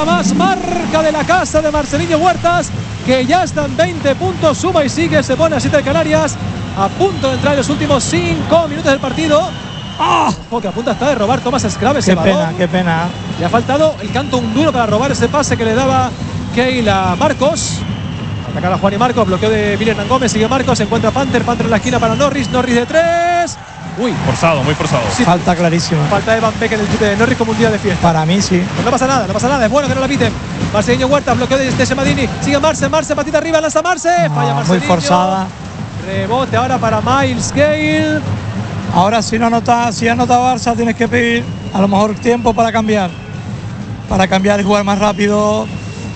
una más, marca de la casa de Marceliño Huertas, que ya está en 20 puntos, suma y sigue, se pone a 7 de Canarias, a punto de entrar en los últimos 5 minutos del partido. ¡Oh! Que a punto está de robar Thomas Scrab ese balón. Qué pena. Le ha faltado el canto un duro para robar ese pase que le daba Keil a Marcos. Atacar a Juan y Marcos, bloqueo de William Gómez, sigue Marcos, se encuentra Panther en la esquina para Norris de 3. Uy, forzado, muy forzado. Sí. Falta clarísima. Falta de Van Beek en el chute de Norris como un día de fiesta. Para mí sí. Pues no pasa nada, es bueno que no la piten. Marceliño Huertas, bloqueo de Semadini, sigue Marce, patita arriba, lanza Marce, falla Marceliño. Muy forzada. Rebote ahora para Miles Gale. Ahora si anota Barça tienes que pedir a lo mejor tiempo para cambiar y jugar más rápido.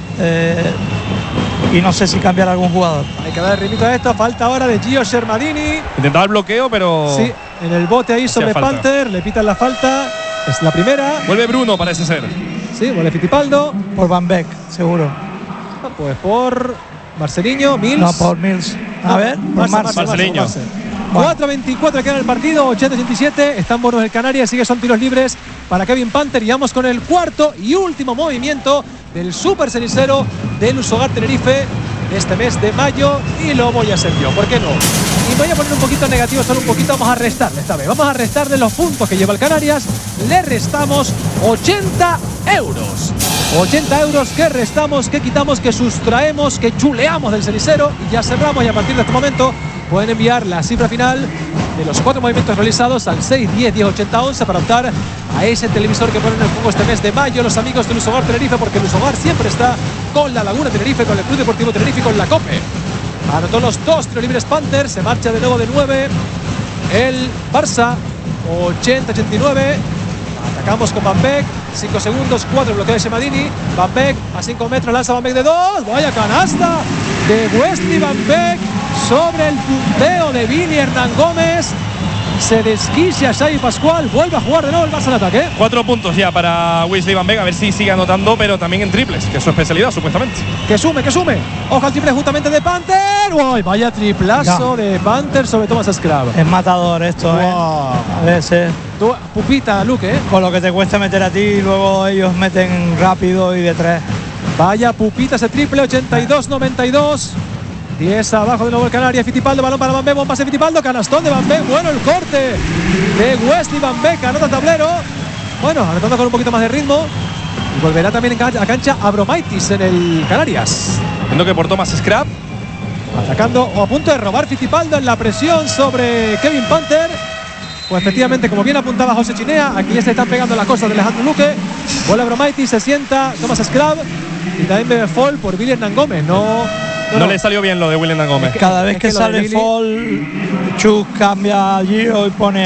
Y no sé si cambiar a algún jugador. Hay que dar el ritmito a esto. Falta ahora de Gio Shermadini. Intentaba el bloqueo, pero... Sí, en el bote ahí sobre Panther. Le pitan la falta. Es la primera. Vuelve Bruno, parece ser. Sí, vuelve Fittipaldo. Por Van Beek, seguro. Pues por Marceliño, Mills. No, por Mills. A ver, por Marceliño. 4-24 queda en el partido, 80-87. Están buenos el Canarias, sigue son tiros libres para Kevin Panther. Y vamos con el cuarto y último movimiento del super cenicero del Lusogar Tenerife de este mes de mayo. Y lo voy a hacer yo, ¿por qué no? Y voy a poner un poquito negativo, solo un poquito. Vamos a restarle esta vez. Vamos a restarle los puntos que lleva el Canarias. Le restamos 80 euros. 80 euros que restamos, que quitamos, que sustraemos, que chuleamos del cenicero. Y ya cerramos, y a partir de este momento pueden enviar la cifra final de los 4 movimientos realizados al 610 10 80 11 para optar a ese televisor que ponen en el juego este mes de mayo los amigos del Lusogar Tenerife, porque el Lusogar siempre está con la Laguna Tenerife, con el Club Deportivo Tenerife y con la COPE. Anotó los 2 tiros libres Panther, se marcha de nuevo de 9 el Barça, 80-89. Atacamos con Van Beek, 5 segundos, 4 bloqueo de Semadini. Van Beek a 5 metros, lanza Van Beek de 2. Vaya canasta de Wesley Van Beek sobre el punteo de Vini Hernán Gómez. Se desquicia Xavi Pascual, vuelve a jugar de nuevo el Barça en ataque. 4 puntos ya para Wesley Van Beek, a ver si sigue anotando, pero también en triples, que es su especialidad supuestamente. Que sume. Ojo al triple justamente de Panther. ¡Uy! Vaya triplazo de Panther sobre Thomas Scrab. Es matador esto, A veces. Tú, pupita, Luque, Con lo que te cuesta meter a ti, y luego ellos meten rápido y de 3. Vaya pupita ese triple, 82-92. 10 abajo de nuevo el Canarias. Fittipaldo, balón para Van Beek, buen pase Fittipaldo, canastón de Van Beek. Bueno, el corte de Wesley Van Beek, anota tablero. Bueno, anotando con un poquito más de ritmo. Y volverá también a cancha Abromaitis en el Canarias. Viendo que por Thomas Scrab. Atacando o a punto de robar Fittipaldo en la presión sobre Kevin Panther. Pues efectivamente, como bien apuntaba José Chinea, aquí ya se están pegando las cosas de Alejandro Luque. Vuela Abromaitis, se sienta Thomas Scrab. Y también bebe fall por Willy Hernán Gómez. No le salió bien lo de William Gómez. Cada vez que sale fall, Chus cambia a Gio y pone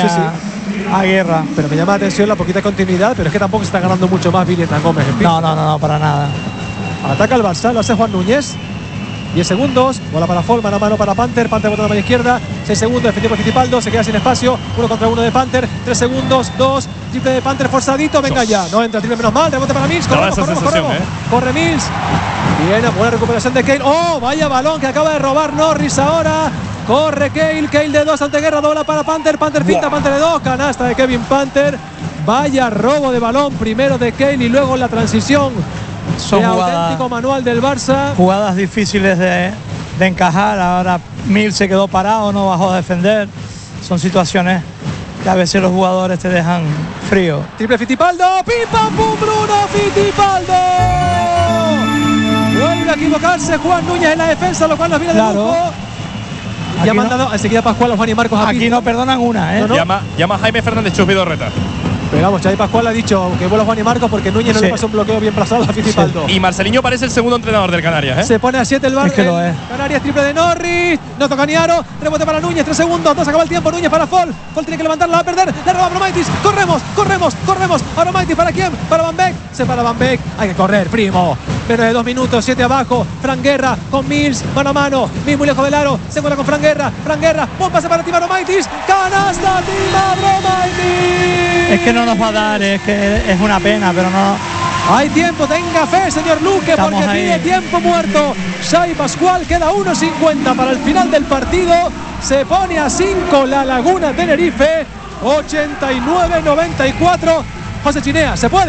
a Guerra. Pero me llama la atención la poquita continuidad, pero es que tampoco se está ganando mucho más William Gómez. No, para nada. Ataca el Barça, lo hace Juan Núñez. 10 segundos, bola para Fall, mano a mano para Panther botando a la mano izquierda. 6 segundos, efectivo Fittipaldo, se queda sin espacio. 1 contra 1 de Panther. 3 segundos, 2, triple de Panther forzadito. Venga ya, no entra, triple menos mal. Rebote para Mills, corremos. Corre Mills. Bien, buena recuperación de Keil. Oh, vaya balón que acaba de robar Norris ahora. Corre Keil de 2 ante Guerra, dobla para Panther finta, Panther de 2, canasta de Kevin Panther. Vaya robo de balón, primero de Keil y luego la transición. Son auténtico manual del Barça. Jugadas difíciles de encajar. Ahora Mills se quedó parado, no bajó a defender. Son situaciones que a veces los jugadores te dejan frío. Triple Fittipaldo, pim pam pum, Bruno Fittipaldo. Vuelve a equivocarse Juan Núñez en la defensa, lo cual nos viene de lujo. Y ha mandado enseguida Pascual a Juan y Marcos a aquí no perdonan una, No. Llama Jaime Fernández Chus Vidorreta. Pero vamos, Xavi Pascual ha dicho que vuela Juan y Marcos porque Núñez no le pasó un bloqueo bien plazado a Fittipaldo. Y Marceliño parece el segundo entrenador del Canarias, Se pone a 7 el Barça. Canarias, triple de Norris. No toca ni aro. Rebote para Núñez, 3 segundos. 2, acaba el tiempo. Núñez para Fall. Fall tiene que levantarla, va a perder. Le roba Abromaitis. Corremos. Abromaitis, ¿para quién? Para Van Beek. Se para Van Beek. Hay que correr, primo. Menos de 2 minutos, 7 abajo. Fran Guerra con Mills, mano a mano. Mills muy lejos del aro. Se encuentra con Fran Guerra. Buen pase para Tim Abromaitis. Canasta, Tim Abromaitis. Es que no nos va a dar, es que es una pena, pero no. Hay tiempo, tenga fe, señor Luque, porque tiene tiempo muerto. Xavi Pascual, queda 1:50 para el final del partido. Se pone a 5 la Laguna Tenerife. 89-94. José Chinea, ¿se puede?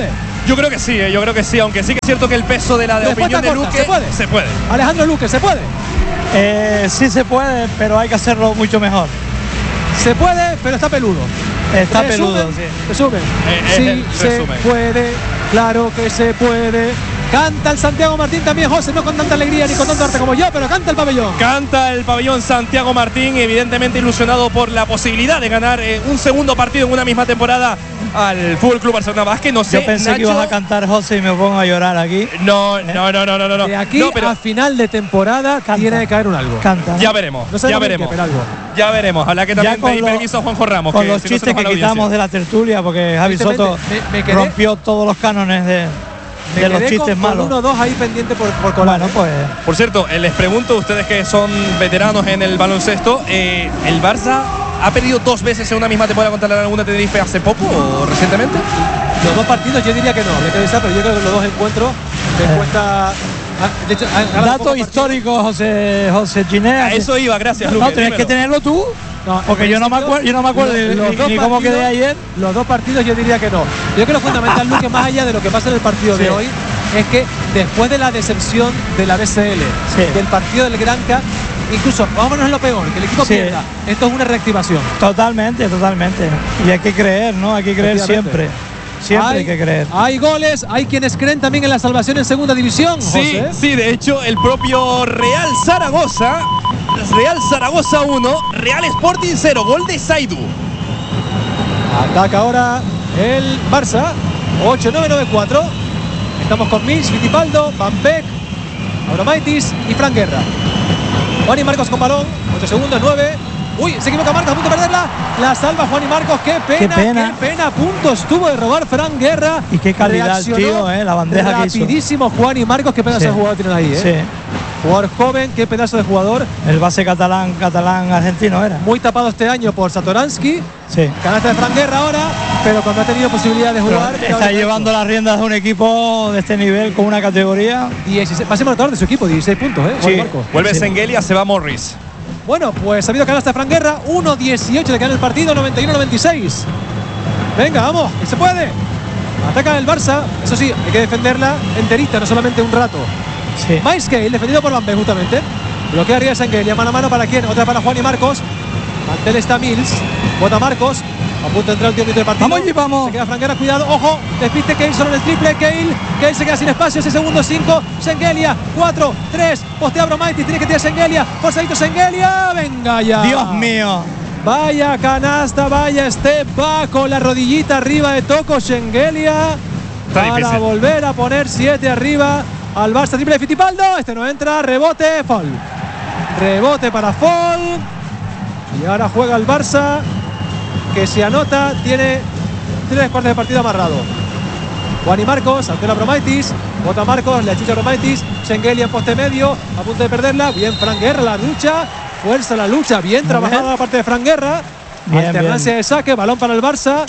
Yo creo que sí, aunque sí que es cierto que el peso de la opinión de corta, Luque ¿se puede? Alejandro Luque, ¿se puede? Sí se puede, pero hay que hacerlo mucho mejor. Se puede, pero está peludo. Está peludo, sí. Resumen. Sí, se puede, claro que se puede. Canta el Santiago Martín también, José, no con tanta alegría ni con tanto arte como yo, pero canta el pabellón. Canta el pabellón Santiago Martín, evidentemente ilusionado por la posibilidad de ganar un segundo partido en una misma temporada al FC Barcelona Basket. No sé, yo pensé Nacho, que ibas a cantar, José, y me pongo a llorar aquí. No. De aquí a final de temporada tiene que caer un algo. Canta, ¿no? Ya veremos, ya veremos. Ya veremos. Ojalá que también pedí permiso a Juanjo Ramos. Con que los si chistes no se nos va que la quitamos de la tertulia, porque Javi Soto rompió todos los cánones de los chistes malos. Con 1-2 ahí pendiente por colar. Bueno, pues. Por cierto, les pregunto, ustedes que son veteranos en el baloncesto, ¿el Barça ha perdido 2 veces en una misma temporada contra la Laguna Tenerife hace poco o recientemente? Los 2 partidos yo diría que no, pero yo creo que los 2 encuentros me cuesta. De hecho, dato histórico, José Ginea. A eso iba, gracias, Luque. No, tienes que tenerlo tú. No, porque yo no me acuerdo ni cómo quedé ayer. Los 2 partidos yo diría que no. Yo creo fundamental, Luque, más allá de lo que pasa en el partido de hoy, es que después de la decepción de la BCL, del partido del Granca, incluso, vámonos en lo peor, que el equipo pierda, esto es una reactivación. Totalmente. Y hay que creer, ¿no? Hay que creer siempre. Siempre hay que creer. Hay goles, hay quienes creen también en la salvación en segunda división. José. Sí, de hecho, el propio Real Zaragoza 1, Real Sporting 0, gol de Saidu. Ataca ahora el Barça, 8-9-9-4. Estamos con Mills, Fittipaldo, Van Beek, Abromaitis y Fran Guerra. Juan Marcos con balón, 8 segundos, 9. Uy, se equivoca Marcos, a punto de perderla. La salva Juan Marcos, qué pena. A punto estuvo de robar Fran Guerra. Y qué calidad el tío, la bandeja que hizo. Rapidísimo Juan Marcos, qué pedazo de jugador tienen ahí, Sí. Jugador joven, qué pedazo de jugador. El base catalán argentino era. Muy tapado este año por Satoransky. Sí. Canasta de Fran Guerra ahora, pero cuando ha tenido posibilidad de jugar. Está llevando las riendas de un equipo de este nivel con una categoría. 16, máximo anotador de su equipo, 16 puntos, Sí. Vuelve Sengelia, se va Morris. Bueno, pues ha habido canasta de Fran Guerra, 1-18 de queda en el partido, 91-96. Venga, vamos, que se puede. Ataca el Barça, eso sí, hay que defenderla enterita, no solamente un rato. Sí. Maiscale, defendido por Van Beek justamente. Bloquea arriba Sengelia, mano a mano para quién, otra para Juan y Marcos. Mantel está Mills, bota Marcos. A punto de entrar el último minuto del partido. Vamos. Se queda Fran Guerra, cuidado, ojo. Despiste Cale solo en el triple. Cale se queda sin espacio. 6 segundos, 5. Sengelia, 4, 3. Postea Abromaitis. Tiene que tirar Sengelia. Forzadito Sengelia. Venga ya. Dios mío. Vaya canasta, vaya step back con la rodillita arriba de Toko Sengelia. Para volver a poner 7 arriba al Barça. Triple de Fittipaldo. Este no entra. Rebote, foul. Rebote para foul. Y ahora juega el Barça, que si anota tiene 3 cuartos de partido amarrado. Juan y Marcos, ante la Abromaitis, bota Marcos, le achucha Abromaitis, Sengelia en poste medio, a punto de perderla. Bien Fran Guerra, la lucha, fuerza la lucha, bien trabajada la parte de Fran Guerra. Alternancia de saque, balón para el Barça.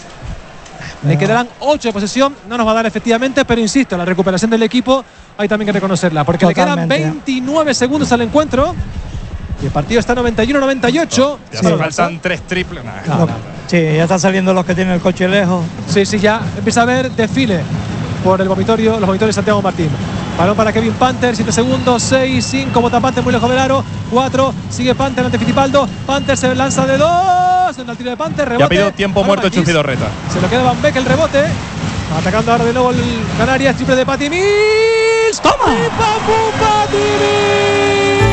Le quedarán 8 de posesión, no nos va a dar efectivamente, pero insisto, la recuperación del equipo hay también que reconocerla, porque le quedan 29 segundos al encuentro. Y el partido está 91-98. Ya se faltan 3 triples. Sí, ya están saliendo los que tienen el coche lejos. Sí, ya empieza a haber desfile por el vomitorio, los vomitorios de Santiago Martín. Balón para Kevin Panther, 7 segundos, 6, 5, bota Panther muy lejos del aro, 4, sigue Panther ante Fittipaldo. Panther se lanza de 2, en el tiro de Panther, rebote. Ya pidió tiempo muerto Chufidorreta. Se lo queda Van Beek el rebote. Atacando ahora de nuevo el Canarias, triple de Patty Mills. ¡Toma! ¡Patty Mills!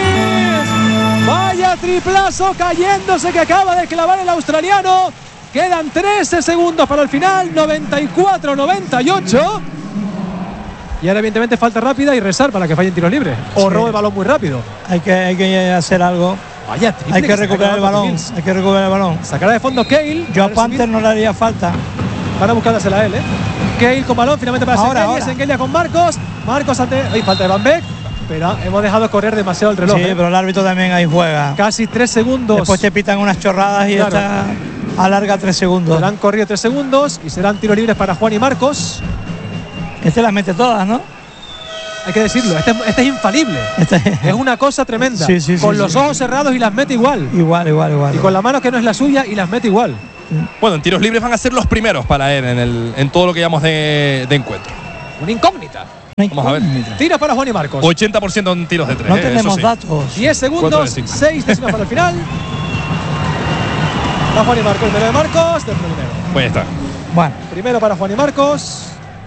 Vaya triplazo cayéndose que acaba de clavar el australiano. Quedan 13 segundos para el final, 94-98. Y ahora evidentemente falta rápida y rezar para que fallen tiros libres. O robe el balón muy rápido. Hay que hacer algo. Vaya triple. Hay que recuperar el balón. Hay que recuperar el balón. Sacará de fondo Cale. Yo a Panther no le haría falta. Van a buscársela a él, Cale con balón, finalmente para Sengelia. Sengelia con Marcos. Marcos ante. Hay falta de Van Beek. Pero hemos dejado correr demasiado el reloj. Sí, pero el árbitro también ahí juega. Casi 3 segundos. Después te pitan unas chorradas y esta alarga 3 segundos. Se han corrido 3 segundos y serán tiros libres para Juan y Marcos. Este las mete todas, ¿no? Hay que decirlo, este es infalible. Es una cosa tremenda. Sí, con los ojos cerrados y las mete igual. Igual. Y con la mano que no es la suya y las mete igual. Bueno, en tiros libres van a ser los primeros para él en todo lo que llamamos de encuentro. Una incógnita. Vamos a ver. Tira para Juan y Marcos. 80% en tiros de 3. No tenemos datos. 10 segundos, 6 décimas para el final. Va Juan y Marcos, primero de Marcos, del primero. Pues ya está. Bueno, Primero para Juan y Marcos.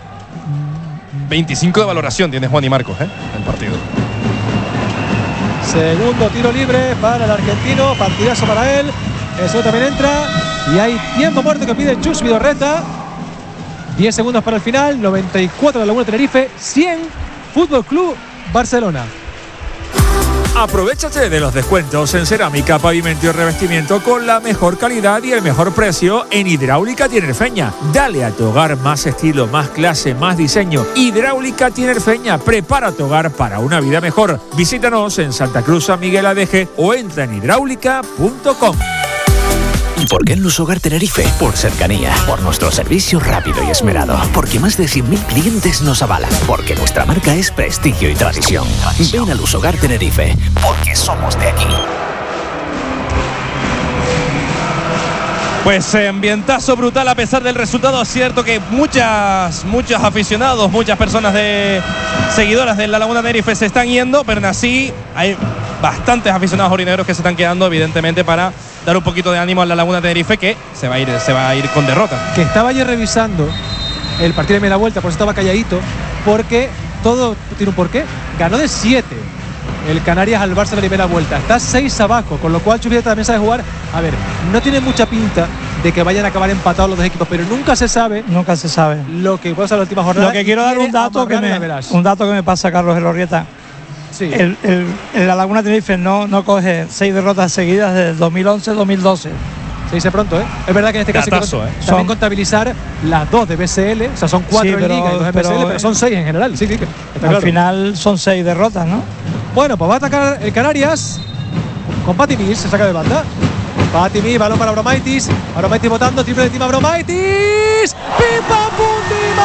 25 de valoración tiene Juan y Marcos, el partido. Segundo tiro libre para el argentino. Partidazo para él. Eso también entra. Y hay tiempo muerto que pide Chus Vidorreta. 10 segundos para el final. 94 de Laguna Tenerife. 100 Fútbol Club Barcelona. Aprovechate de los descuentos en cerámica, pavimento y revestimiento con la mejor calidad y el mejor precio en Hidráulica Tinerfeña. Dale a tu hogar más estilo, más clase, más diseño. Hidráulica Tinerfeña, prepara tu hogar para una vida mejor. Visítanos en Santa Cruz, San Miguel Adeje o entra en hidráulica.com. ¿Y por qué en Lusogar Tenerife? Por cercanía, por nuestro servicio rápido y esmerado, porque más de 100.000 clientes nos avalan, porque nuestra marca es prestigio y tradición. Ven a Lusogar Tenerife, porque somos de aquí. Pues ambientazo brutal a pesar del resultado. Es cierto que muchos aficionados, muchas personas seguidoras de la Laguna Tenerife se están yendo, pero aún así hay bastantes aficionados orineros que se están quedando, evidentemente, para dar un poquito de ánimo a la Laguna Tenerife, que se va a ir con derrota. Que estaba ayer revisando el partido de media vuelta, por eso estaba calladito, porque todo tiene un porqué. Ganó de 7 el Canarias al Barça en la primera vuelta. Está 6 abajo, con lo cual Chubita también sabe jugar. A ver, no tiene mucha pinta de que vayan a acabar empatados los dos equipos, pero nunca se sabe. Nunca se sabe. Lo que puede ser la última jornada. Lo que quiero dar un dato que me pasa, Carlos Elorrieta. Sí. La Laguna Tenerife no coge 6 derrotas seguidas desde el 2011-2012. Se dice pronto, ¿eh? Es verdad que en este caso Datazo, hay que también contabilizar las 2 de BCL, o sea, son 4 Sí, en Liga y 2 en BCL, pero son 6 en general. Sí, está Al claro. final son 6 derrotas, ¿no? Bueno, pues va a atacar el Canarias con Patty Mills, se saca de banda. Patty Mills, balón para Abromaitis. Abromaitis botando, triple de Tim Abromaitis. ¡Pim, pam, pum, Tim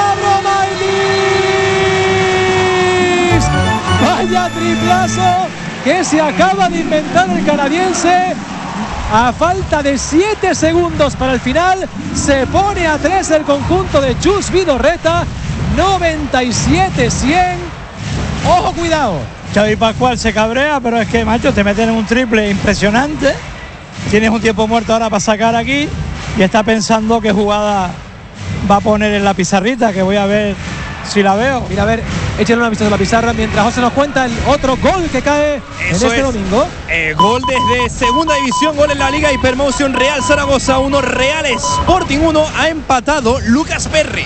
Abromaitis! Vaya triplazo que se acaba de inventar el canadiense. A falta de 7 segundos para el final, se pone a 3 el conjunto de Chus Vidorreta. 97-100. ¡Ojo, cuidado! Xavi Pascual se cabrea, pero es que, macho, te meten en un triple impresionante. Tienes un tiempo muerto ahora para sacar aquí y está pensando qué jugada va a poner en la pizarrita, que voy a ver si la veo. Mira, a ver, échale una vista de la pizarra mientras José nos cuenta el otro gol que cae en este domingo. Gol desde segunda división, gol en la Liga Hypermotion. Real Zaragoza 1, Real Sporting 1. Ha empatado Lucas Perry.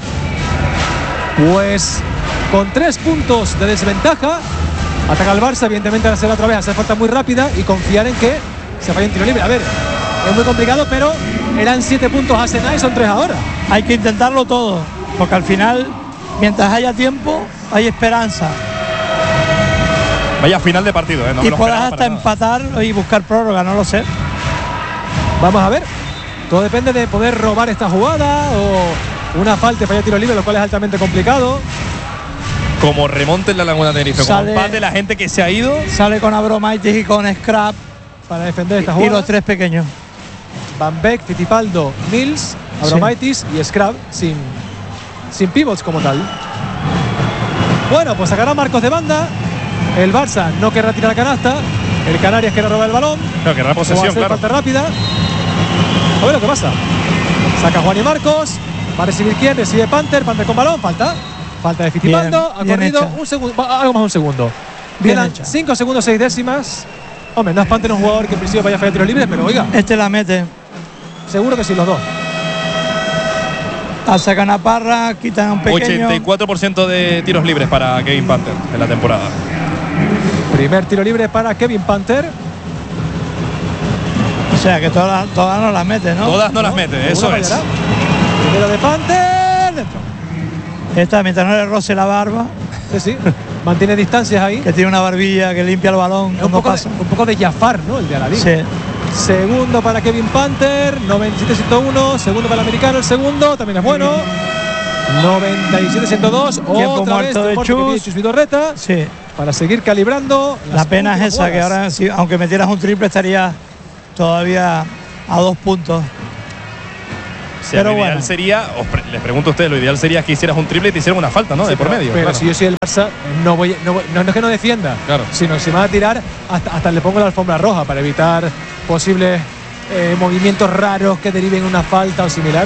Pues con 3 puntos de desventaja, ataca el Barça. Evidentemente va a ser otra vez, hace falta muy rápida y confiar en que se vaya un tiro libre. A ver, es muy complicado, pero eran 7 puntos hace nada y son 3 ahora. Hay que intentarlo todo, porque al final, mientras haya tiempo, hay esperanza. Vaya final de partido, ¿eh? No me Y lo puedas esperaba hasta para nada. empatar y buscar prórroga, no lo sé. Vamos a ver. Todo depende de poder robar esta jugada o una falta y fallar tiro libre, lo cual es altamente complicado. Como remonte en la Laguna Tenerife, como Sale- empate la gente que se ha ido. Sale con Abromaitis y con Scrap Para defender esta y jugada. los 3 pequeños. Van Beek, Fittipaldo, Mills, Abromaitis y Scrap sin pivots como tal. Bueno, pues sacará Marcos de banda. El Barça no querrá tirar la canasta. El Canarias quiere robar el balón. Claro, que era O posesión, hacer claro. falta rápida. A ver lo que pasa. Saca Juan y Marcos. Va a recibir quién. Recibe Panther. Panther con balón. Falta de Fittipaldo. Bien, Ha bien corrido hecha. un segundo. Algo más de un segundo. Bien Quedan hecha. 5 segundos 6 décimas. Hombre, no es Panther un jugador que en principio vaya a fallar tiros libres, pero oiga, Este la mete. seguro que sí, los dos. Sacan a Parra, quitan a un pequeño. 84% de tiros libres para Kevin Panther en la temporada. Primer tiro libre para Kevin Panther. O sea que todas no las mete, ¿no? Todas no las mete, eso Una es. fallará. Primero de Panther. Dentro. Esta, mientras no le roce la barba, Sí, sí. Mantiene distancias ahí. que tiene una barbilla que limpia el balón Es un cuando poco, pasa. un poco de Jafar, ¿no? El de Aladín. Sí. Segundo para Kevin Panther, 97-101. Segundo para el americano, el segundo también es bueno. 97-102. Tiempo Otra vez muerto de tiempo muerto que Chus. pide Vidorreta Sí. para seguir calibrando. La las pena es últimas esa, que jugadas. ahora, aunque metieras un triple, estaría todavía a 2 puntos. Pero lo ideal bueno, sería, les pregunto a ustedes, lo ideal sería que hicieras un triple y te hicieran una falta, ¿no? Sí, de por pero, medio. Pero claro. si yo soy el Barça, no es que no defienda, Claro. sino si me va a tirar, hasta le pongo la alfombra roja para evitar posibles movimientos raros que deriven una falta o similar.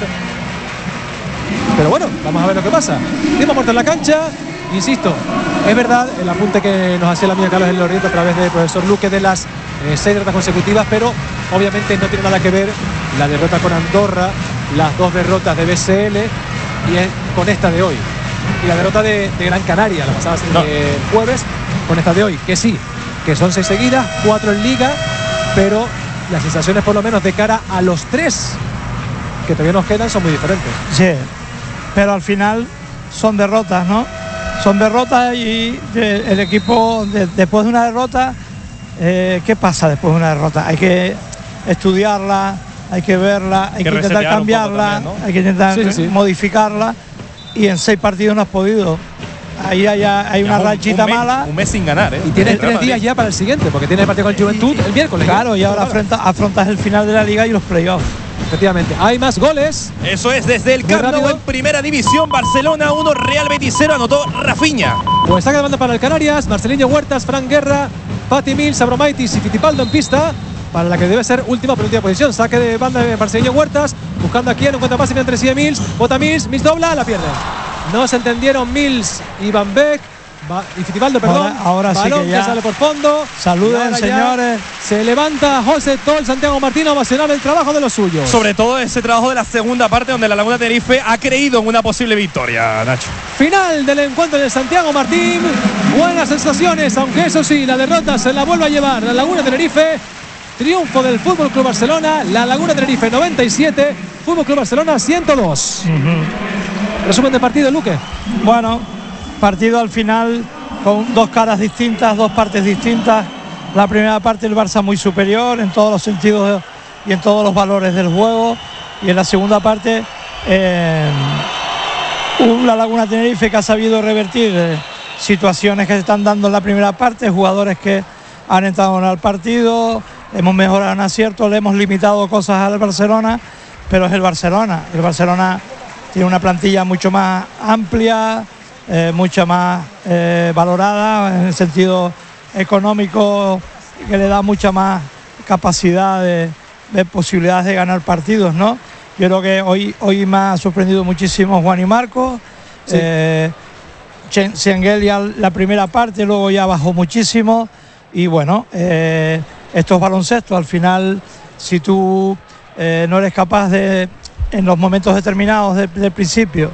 Pero bueno, vamos a ver lo que pasa. Tiempo muerto en la cancha. Insisto, es verdad el apunte que nos hacía el amigo Carlos Elorrieta a través del profesor Luque de las 6 derrotas consecutivas, pero obviamente no tiene nada que ver la derrota con Andorra, las 2 derrotas de BCL con esta de hoy. Y la derrota de Gran Canaria, la pasada jueves, con esta de hoy, que sí, que son 6 seguidas, 4 en Liga, pero las sensaciones por lo menos de cara a los 3 que todavía nos quedan son muy diferentes. sí, pero al final son derrotas, ¿no? Son derrotas y el equipo después de una derrota, ¿qué pasa después de una derrota? Hay que estudiarla, hay que verla, hay que intentar cambiarla, también, ¿no? Hay que intentar modificarla, y en 6 partidos no has podido. Ahí hay una rachita mala. Un mes sin ganar, ¿eh? Y tienes 3 días ya para el siguiente, porque tienes el partido con el Juventud el miércoles. Claro, y ahora afrontas el final de la Liga y los playoffs. Efectivamente, hay más goles. Eso es desde el Camp Nou en Primera División. Barcelona 1, Real Betis 0, anotó Rafinha. Pues saca de banda para el Canarias, Marcelinho Huertas, Fran Guerra, Pati Mills, Abromaitis y Fittipaldo en pista, para la que debe ser última posición. Saque de banda de Marcelinho Huertas, buscando aquí, no encuentra pase entre sí de Mills, bota Mills dobla, la pierde. No se entendieron Mills y Van Beek. Y Fittipaldo, perdón. Ahora sí que ya sale por fondo. Saluden, señores. Se levanta José Tol, Santiago Martín, ovacionar el trabajo de los suyos. Sobre todo ese trabajo de la segunda parte, donde la Laguna Tenerife ha creído en una posible victoria, Nacho. Final del encuentro de Santiago Martín. Buenas sensaciones, aunque eso sí, la derrota se la vuelve a llevar la Laguna Tenerife. Triunfo del Fútbol Club Barcelona. La Laguna Tenerife 97, Fútbol Club Barcelona 102. Resumen de partido, Luque. Bueno, partido al final con 2 caras distintas, 2 partes distintas. La primera parte el Barça muy superior en todos los sentidos y en todos los valores del juego, y en la segunda parte la Laguna Tenerife que ha sabido revertir situaciones que se están dando en la primera parte, jugadores que han entrado en el partido, hemos mejorado en acierto, le hemos limitado cosas al Barcelona, pero es el Barcelona tiene una plantilla mucho más amplia, mucho más valorada en el sentido económico, que le da mucha más capacidad de posibilidades de ganar partidos, ¿no? Yo creo que hoy me ha sorprendido muchísimo Juan y Marco. Sí. Sengel ya la primera parte, luego ya bajó muchísimo, y bueno, esto es baloncesto. Al final, si tú no eres capaz de, en los momentos determinados del principio,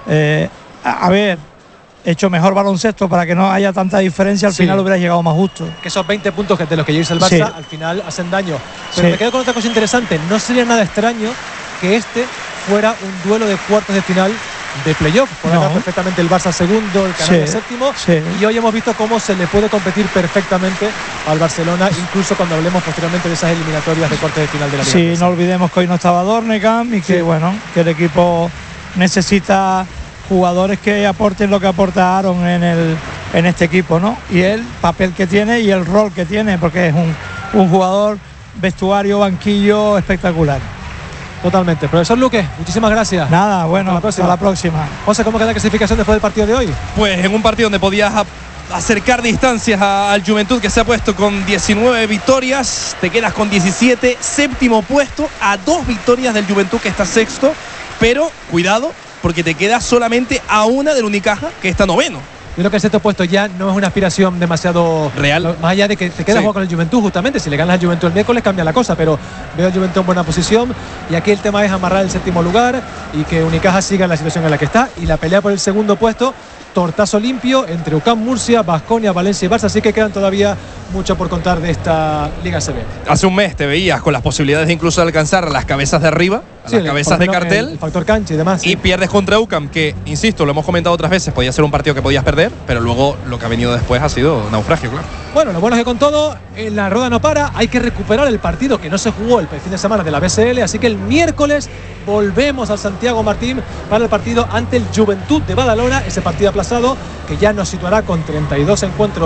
haber hecho mejor baloncesto para que no haya tanta diferencia, al final hubieras llegado más justo. Que esos 20 puntos de los que lleváis el Barça al final hacen daño. Pero me quedo con otra cosa interesante. No sería nada extraño que este fuera un duelo de cuartos de final de playoff. Puede ganar perfectamente el Barça segundo, el Canarias séptimo. Y hoy hemos visto cómo se le puede competir perfectamente al Barcelona, incluso cuando hablemos posteriormente de esas eliminatorias de cuartos de final de la Liga. Sí, no olvidemos que hoy no estaba Dornegam y que bueno, que el equipo necesita jugadores que aporten lo que aporta Aaron en este equipo, ¿no? Y el papel que tiene y el rol que tiene, porque es un jugador vestuario, banquillo espectacular. Totalmente. Profesor Luque, muchísimas gracias. Nada, bueno, hasta la próxima. José, ¿cómo queda la clasificación después del partido de hoy? Pues en un partido donde podías acercar distancias al Juventud, que se ha puesto con 19 victorias, te quedas con 17, séptimo puesto, a 2 victorias del Juventud, que está sexto, pero cuidado, porque te quedas solamente a una del Unicaja, que está noveno. Yo creo que el sexto puesto ya no es una aspiración demasiado real. Más allá de que te quedas jugando con el Juventud, justamente. Si le ganas al Juventud el miércoles cambia la cosa, pero veo al Juventud en buena posición. Y aquí el tema es amarrar el séptimo lugar y que Unicaja siga en la situación en la que está. Y la pelea por el segundo puesto, tortazo limpio entre UCAM Murcia, Baskonia, Valencia y Barça. Así que quedan todavía mucho por contar de esta Liga CB. Hace un mes te veías con las posibilidades de incluso alcanzar las cabezas de arriba, las cabezas de cartel, el factor cancha y demás. Y pierdes contra UCAM, que, insisto, lo hemos comentado otras veces, podía ser un partido que podías perder, pero luego lo que ha venido después ha sido naufragio, claro. Bueno, lo bueno es que con todo, en la rueda no para, hay que recuperar el partido que no se jugó el fin de semana de la BCL, así que el miércoles volvemos al Santiago Martín para el partido ante el Juventud de Badalona, ese partido aplazado que ya nos situará con 32 encuentros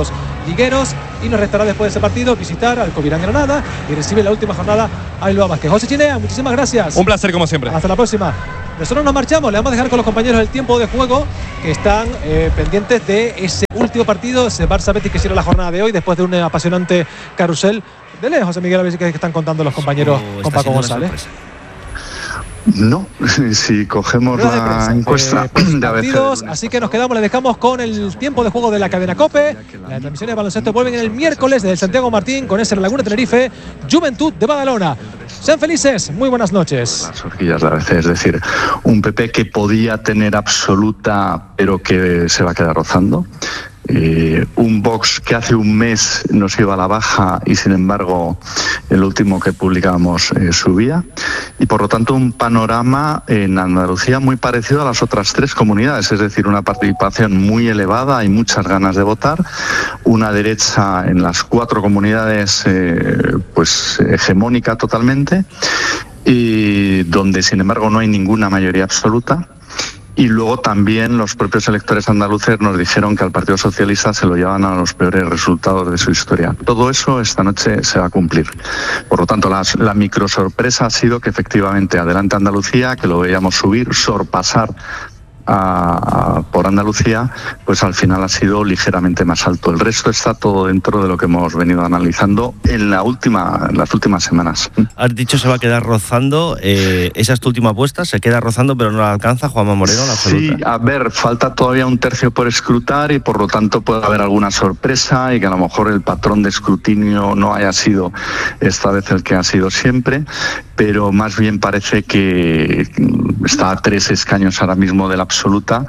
ligueros, y nos restará después de ese partido visitar al Covirán Granada y recibe la última jornada a Bilbao Basket. José Chinea, muchísimas gracias. Un placer como siempre. Hasta la próxima. Nosotros nos marchamos, le vamos a dejar con los compañeros del tiempo de juego que están pendientes de ese último partido, ese Barça Betis que cierra la jornada de hoy después de un apasionante carrusel. Dele, José Miguel, a ver qué están contando los compañeros con Paco González. No, si cogemos la encuesta de partidos, así que nos quedamos, le dejamos con el tiempo de juego de la cadena COPE. Las transmisiones de baloncesto vuelven el miércoles desde el Santiago Martín con ese Laguna Tenerife, Juventud de Badalona. Sean felices, muy buenas noches. Las horquillas de a veces, es decir, un PP que podía tener absoluta, pero que se va a quedar rozando. Un box que hace un mes nos iba a la baja y sin embargo el último que publicábamos subía, y por lo tanto un panorama en Andalucía muy parecido a las otras 3 comunidades, es decir, una participación muy elevada y muchas ganas de votar, una derecha en las 4 comunidades pues hegemónica totalmente, y donde sin embargo no hay ninguna mayoría absoluta. Y luego también los propios electores andaluces nos dijeron que al Partido Socialista se lo llevan a los peores resultados de su historia. Todo eso esta noche se va a cumplir. Por lo tanto, la micro sorpresa ha sido que efectivamente Adelante Andalucía, que lo veíamos subir, sorpasar por Andalucía, pues al final ha sido ligeramente más alto. El resto está todo dentro de lo que hemos venido analizando en las últimas semanas. Has dicho se va a quedar rozando, esa es tu última apuesta, se queda rozando pero no la alcanza Juanma Moreno, la absoluta. Sí, a ver, falta todavía un tercio por escrutar y por lo tanto puede haber alguna sorpresa y que a lo mejor el patrón de escrutinio no haya sido esta vez el que ha sido siempre, pero más bien parece que está a 3 escaños ahora mismo de la absoluta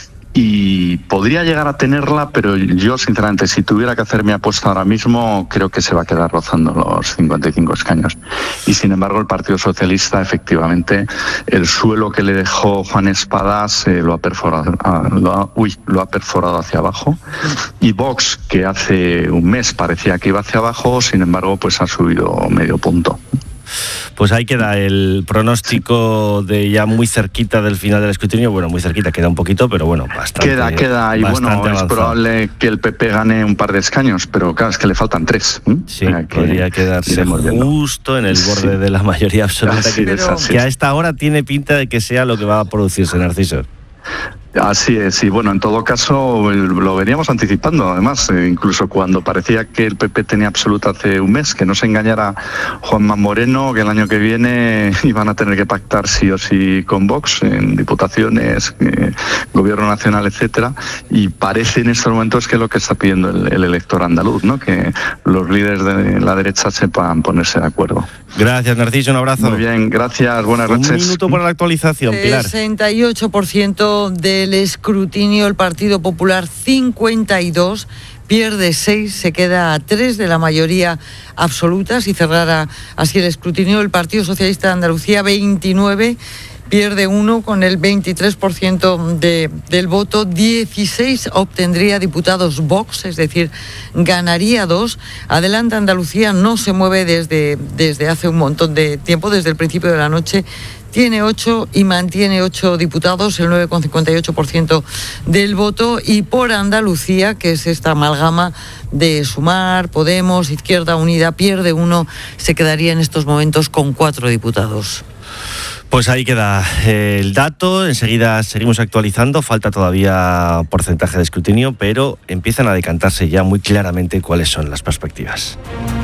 y podría llegar a tenerla, pero yo sinceramente si tuviera que hacer mi apuesta ahora mismo creo que se va a quedar rozando los 55 escaños. Y sin embargo el Partido Socialista efectivamente el suelo que le dejó Juan Espadas lo ha perforado hacia abajo, y Vox, que hace un mes parecía que iba hacia abajo, sin embargo pues ha subido medio punto. Pues ahí queda el pronóstico de ya muy cerquita del final del escrutinio. Bueno, muy cerquita, queda un poquito, pero bueno, bastante. Queda, y bueno, avanzado. Es probable que el PP gane un par de escaños, pero claro, es que le faltan 3. Sí, podría quedarse justo en el borde de la mayoría absoluta, que a esta hora tiene pinta de que sea lo que va a producirse, Narciso. Así es, y bueno, en todo caso lo veníamos anticipando, además, incluso cuando parecía que el PP tenía absoluta hace un mes, que no se engañara Juanma Moreno, que el año que viene iban a tener que pactar sí o sí con Vox en diputaciones, gobierno nacional, etcétera, y parece en estos momentos que es lo que está pidiendo el elector andaluz, ¿no? Que los líderes de la derecha sepan ponerse de acuerdo. Gracias, Narciso, un abrazo. Muy bien, gracias, buenas noches. Un minuto para la actualización, Pilar. 68% del escrutinio, el Partido Popular 52%, pierde 6, se queda a 3 de la mayoría absoluta. Si cerrara así el escrutinio, el Partido Socialista de Andalucía 29%, pierde 1 con el 23% del voto. 16 obtendría diputados Vox, es decir, ganaría 2. Adelante Andalucía no se mueve desde hace un montón de tiempo, desde el principio de la noche. Tiene 8 y mantiene 8 diputados, el 9,58% del voto. Y por Andalucía, que es esta amalgama de Sumar, Podemos, Izquierda Unida, pierde 1, se quedaría en estos momentos con 4 diputados. Pues ahí queda el dato, enseguida seguimos actualizando, falta todavía porcentaje de escrutinio, pero empiezan a decantarse ya muy claramente cuáles son las perspectivas.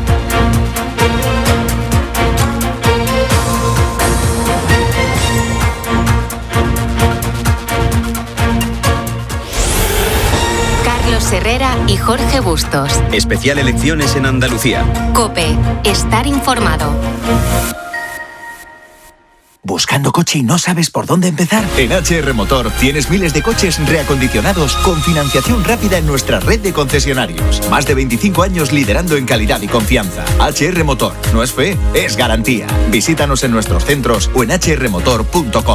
Carlos Herrera y Jorge Bustos. Especial elecciones en Andalucía. COPE, estar informado. ¿Buscando coche y no sabes por dónde empezar? En HR Motor tienes miles de coches reacondicionados con financiación rápida en nuestra red de concesionarios. Más de 25 años liderando en calidad y confianza. HR Motor. No es fe, es garantía. Visítanos en nuestros centros o en hrmotor.com.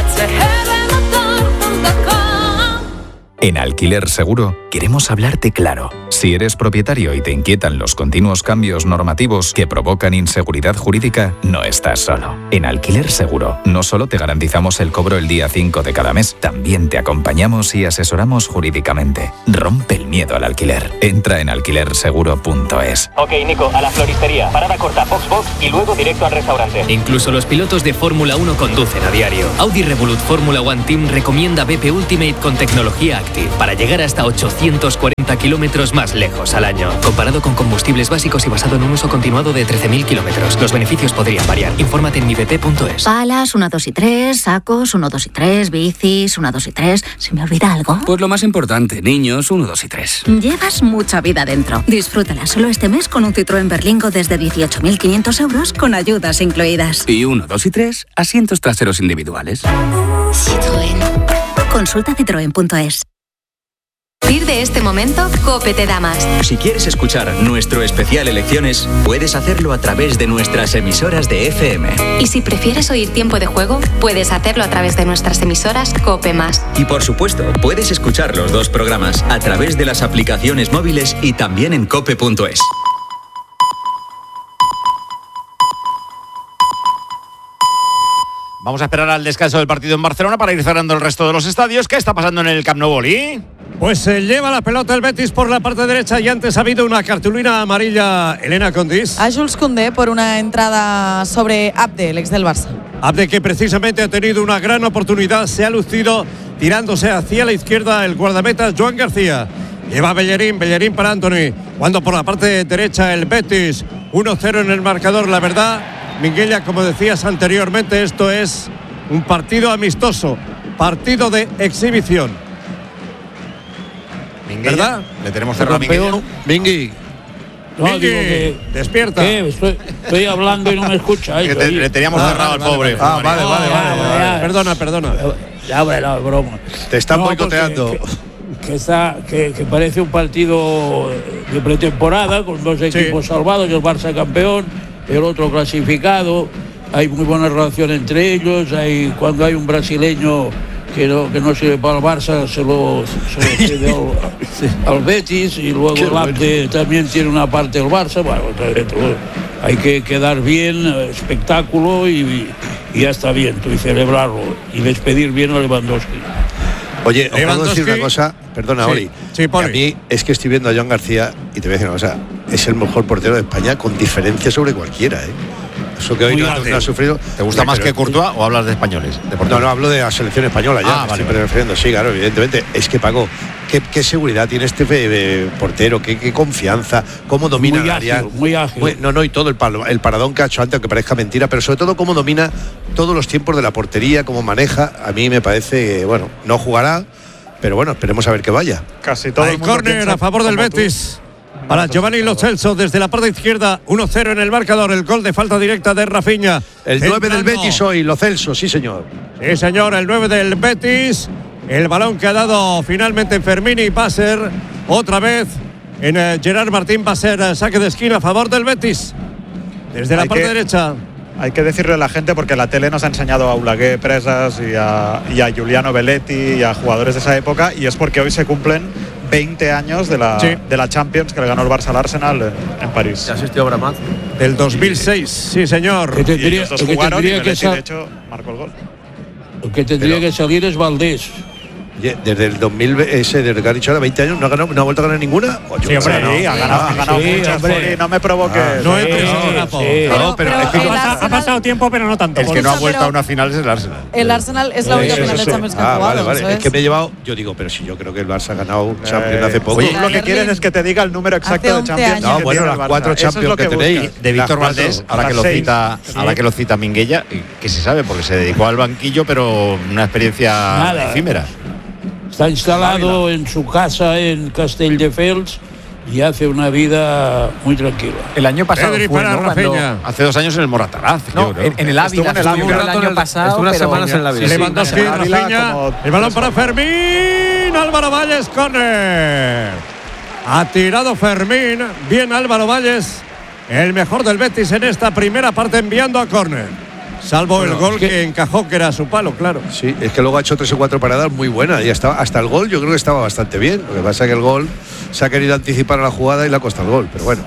En Alquiler Seguro queremos hablarte claro. Si eres propietario y te inquietan los continuos cambios normativos que provocan inseguridad jurídica, no estás solo. En Alquiler Seguro no solo te garantizamos el cobro el día 5 de cada mes, también te acompañamos y asesoramos jurídicamente. Rompe el miedo miedo al alquiler. Entra en alquilerseguro.es. Ok, Nico, a la floristería. Parada corta, Foxbox y luego directo al restaurante. Incluso los pilotos de Fórmula 1 conducen a diario. Audi Revolut Fórmula One Team recomienda BP Ultimate con tecnología Active para llegar hasta 840 kilómetros más lejos al año. Comparado con combustibles básicos y basado en un uso continuado de 13.000 kilómetros. Los beneficios podrían variar. Infórmate en mibp.es. Palas, 1, 2 y 3, sacos, 1, 2 y 3, bicis, 1, 2 y 3. ¿Se me olvida algo? Pues lo más importante, niños, 1, 2 y 3. Llevas mucha vida dentro. Disfrútala solo este mes con un Citroën Berlingo desde 18.500 euros con ayudas incluidas. Y 1, 2 y 3, asientos traseros individuales. Citroën. Consulta citroen.es. A partir de este momento, COPE te da más. Si quieres escuchar nuestro especial Elecciones, puedes hacerlo a través de nuestras emisoras de FM. Y si prefieres oír Tiempo de Juego, puedes hacerlo a través de nuestras emisoras COPE+. Y por supuesto, puedes escuchar los dos programas a través de las aplicaciones móviles y también en cope.es. Vamos a esperar al descanso del partido en Barcelona para ir cerrando el resto de los estadios. ¿Qué está pasando en el Camp Nou, Oli? Pues se lleva la pelota el Betis por la parte derecha y antes ha habido una cartulina amarilla, Elena Condis. A Jules Koundé por una entrada sobre Abde, el ex del Barça. Abde, que precisamente ha tenido una gran oportunidad, se ha lucido tirándose hacia la izquierda el guardameta Joan García. Lleva Bellerín para Anthony. Cuando por la parte derecha el Betis, 1-0 en el marcador. La verdad, Minguella, como decías anteriormente, esto es un partido amistoso, partido de exhibición. Minguella, ¿verdad? Le tenemos cerrado a Minguella. Mingui. No, Mingui, digo que, despierta. ¿Qué? Estoy hablando y no me escucha. Le teníamos cerrado al pobre. Vale. Perdona. Ya, bueno, broma. Te están boicoteando. Que parece un partido de pretemporada con dos equipos salvados, el Barça campeón, el otro clasificado. Hay muy buena relación entre ellos. Cuando hay un brasileño que no sirve para el Barça, se lo cede al Betis, y luego el Abde también tiene una parte del Barça. Bueno, hay que quedar bien, espectáculo, y ya está bien, y celebrarlo y despedir bien a Lewandowski. Oye, os puedo decir una cosa, perdona, Oli. A mí es que estoy viendo a Joan García y te voy a decir una cosa, es el mejor portero de España con diferencia sobre cualquiera, ¿eh? Eso que hoy no ha sufrido. ¿Te gusta más que Courtois o hablas de españoles? No, hablo de la selección española ya. Vale. Siempre refiriendo, sí, claro, evidentemente. Es que Paco, qué seguridad tiene este portero, qué confianza, cómo domina el área. Muy ágil. Y todo el paradón que ha hecho antes, aunque parezca mentira, pero sobre todo cómo domina todos los tiempos de la portería, cómo maneja. A mí me parece, bueno, no jugará, pero bueno, esperemos a ver que vaya. Casi todo el córner a favor del Betis. Para Giovanni Lo Celso desde la parte izquierda, 1-0 en el marcador, el gol de falta directa de Rafinha. El 9 del Betis hoy, Lo Celso, sí señor. Sí señor, el 9 del Betis. El balón que ha dado finalmente Fermín y va a ser otra vez en Gerard Martín, va a ser saque de esquina a favor del Betis. Desde la parte derecha. Hay que decirle a la gente, porque la tele nos ha enseñado a Oulagué Presas y a Giuliano Belletti y a jugadores de esa época, y es porque hoy se cumplen 20 años de la Champions que le ganó el Barça al Arsenal en París. ¿Ya asistió a Abramat? Del 2006, sí señor. Y ellos dos jugaron y Belletti, de hecho, marcó el gol. Lo que tendría que salir es Valdés. Desde el 2000, desde que ha dicho ahora 20 años, ¿no ha vuelto a ganar ninguna? Sí, hombre, ha ganado muchas. No me provoques. Pero ha pasado tiempo, pero no tanto. El que no ha vuelto a una final es el Arsenal. El Arsenal es la única final de Champions que ha jugado. Vale. Es que me he llevado, yo digo, pero si yo creo que el Barça ha ganado Champions hace poco. Lo que quieren es que te diga el número exacto de Champions. No, bueno, las 4 Champions que tenéis. De Víctor Valdés, ahora que lo cita Minguella, que se sabe, porque se dedicó al banquillo, pero una experiencia efímera. Está instalado en su casa en Castelldefels y hace una vida muy tranquila. El año pasado fue, ¿no? Hace 2 años en el Moratalaz. En el Ávila. El año pasado. Estuvo unas semanas en el Ávila. Lewandowski, Rafinha, el balón para Fermín. Álvaro Valles, córner. Ha tirado Fermín. Bien Álvaro Valles, el mejor del Betis en esta primera parte, enviando a córner. Salvo el gol que encajó, que era su palo, claro. Sí, es que luego ha hecho 3 o 4 paradas muy buenas. Y hasta el gol yo creo que estaba bastante bien. Lo que pasa es que el gol se ha querido anticipar a la jugada y le ha costado el gol. Pero bueno,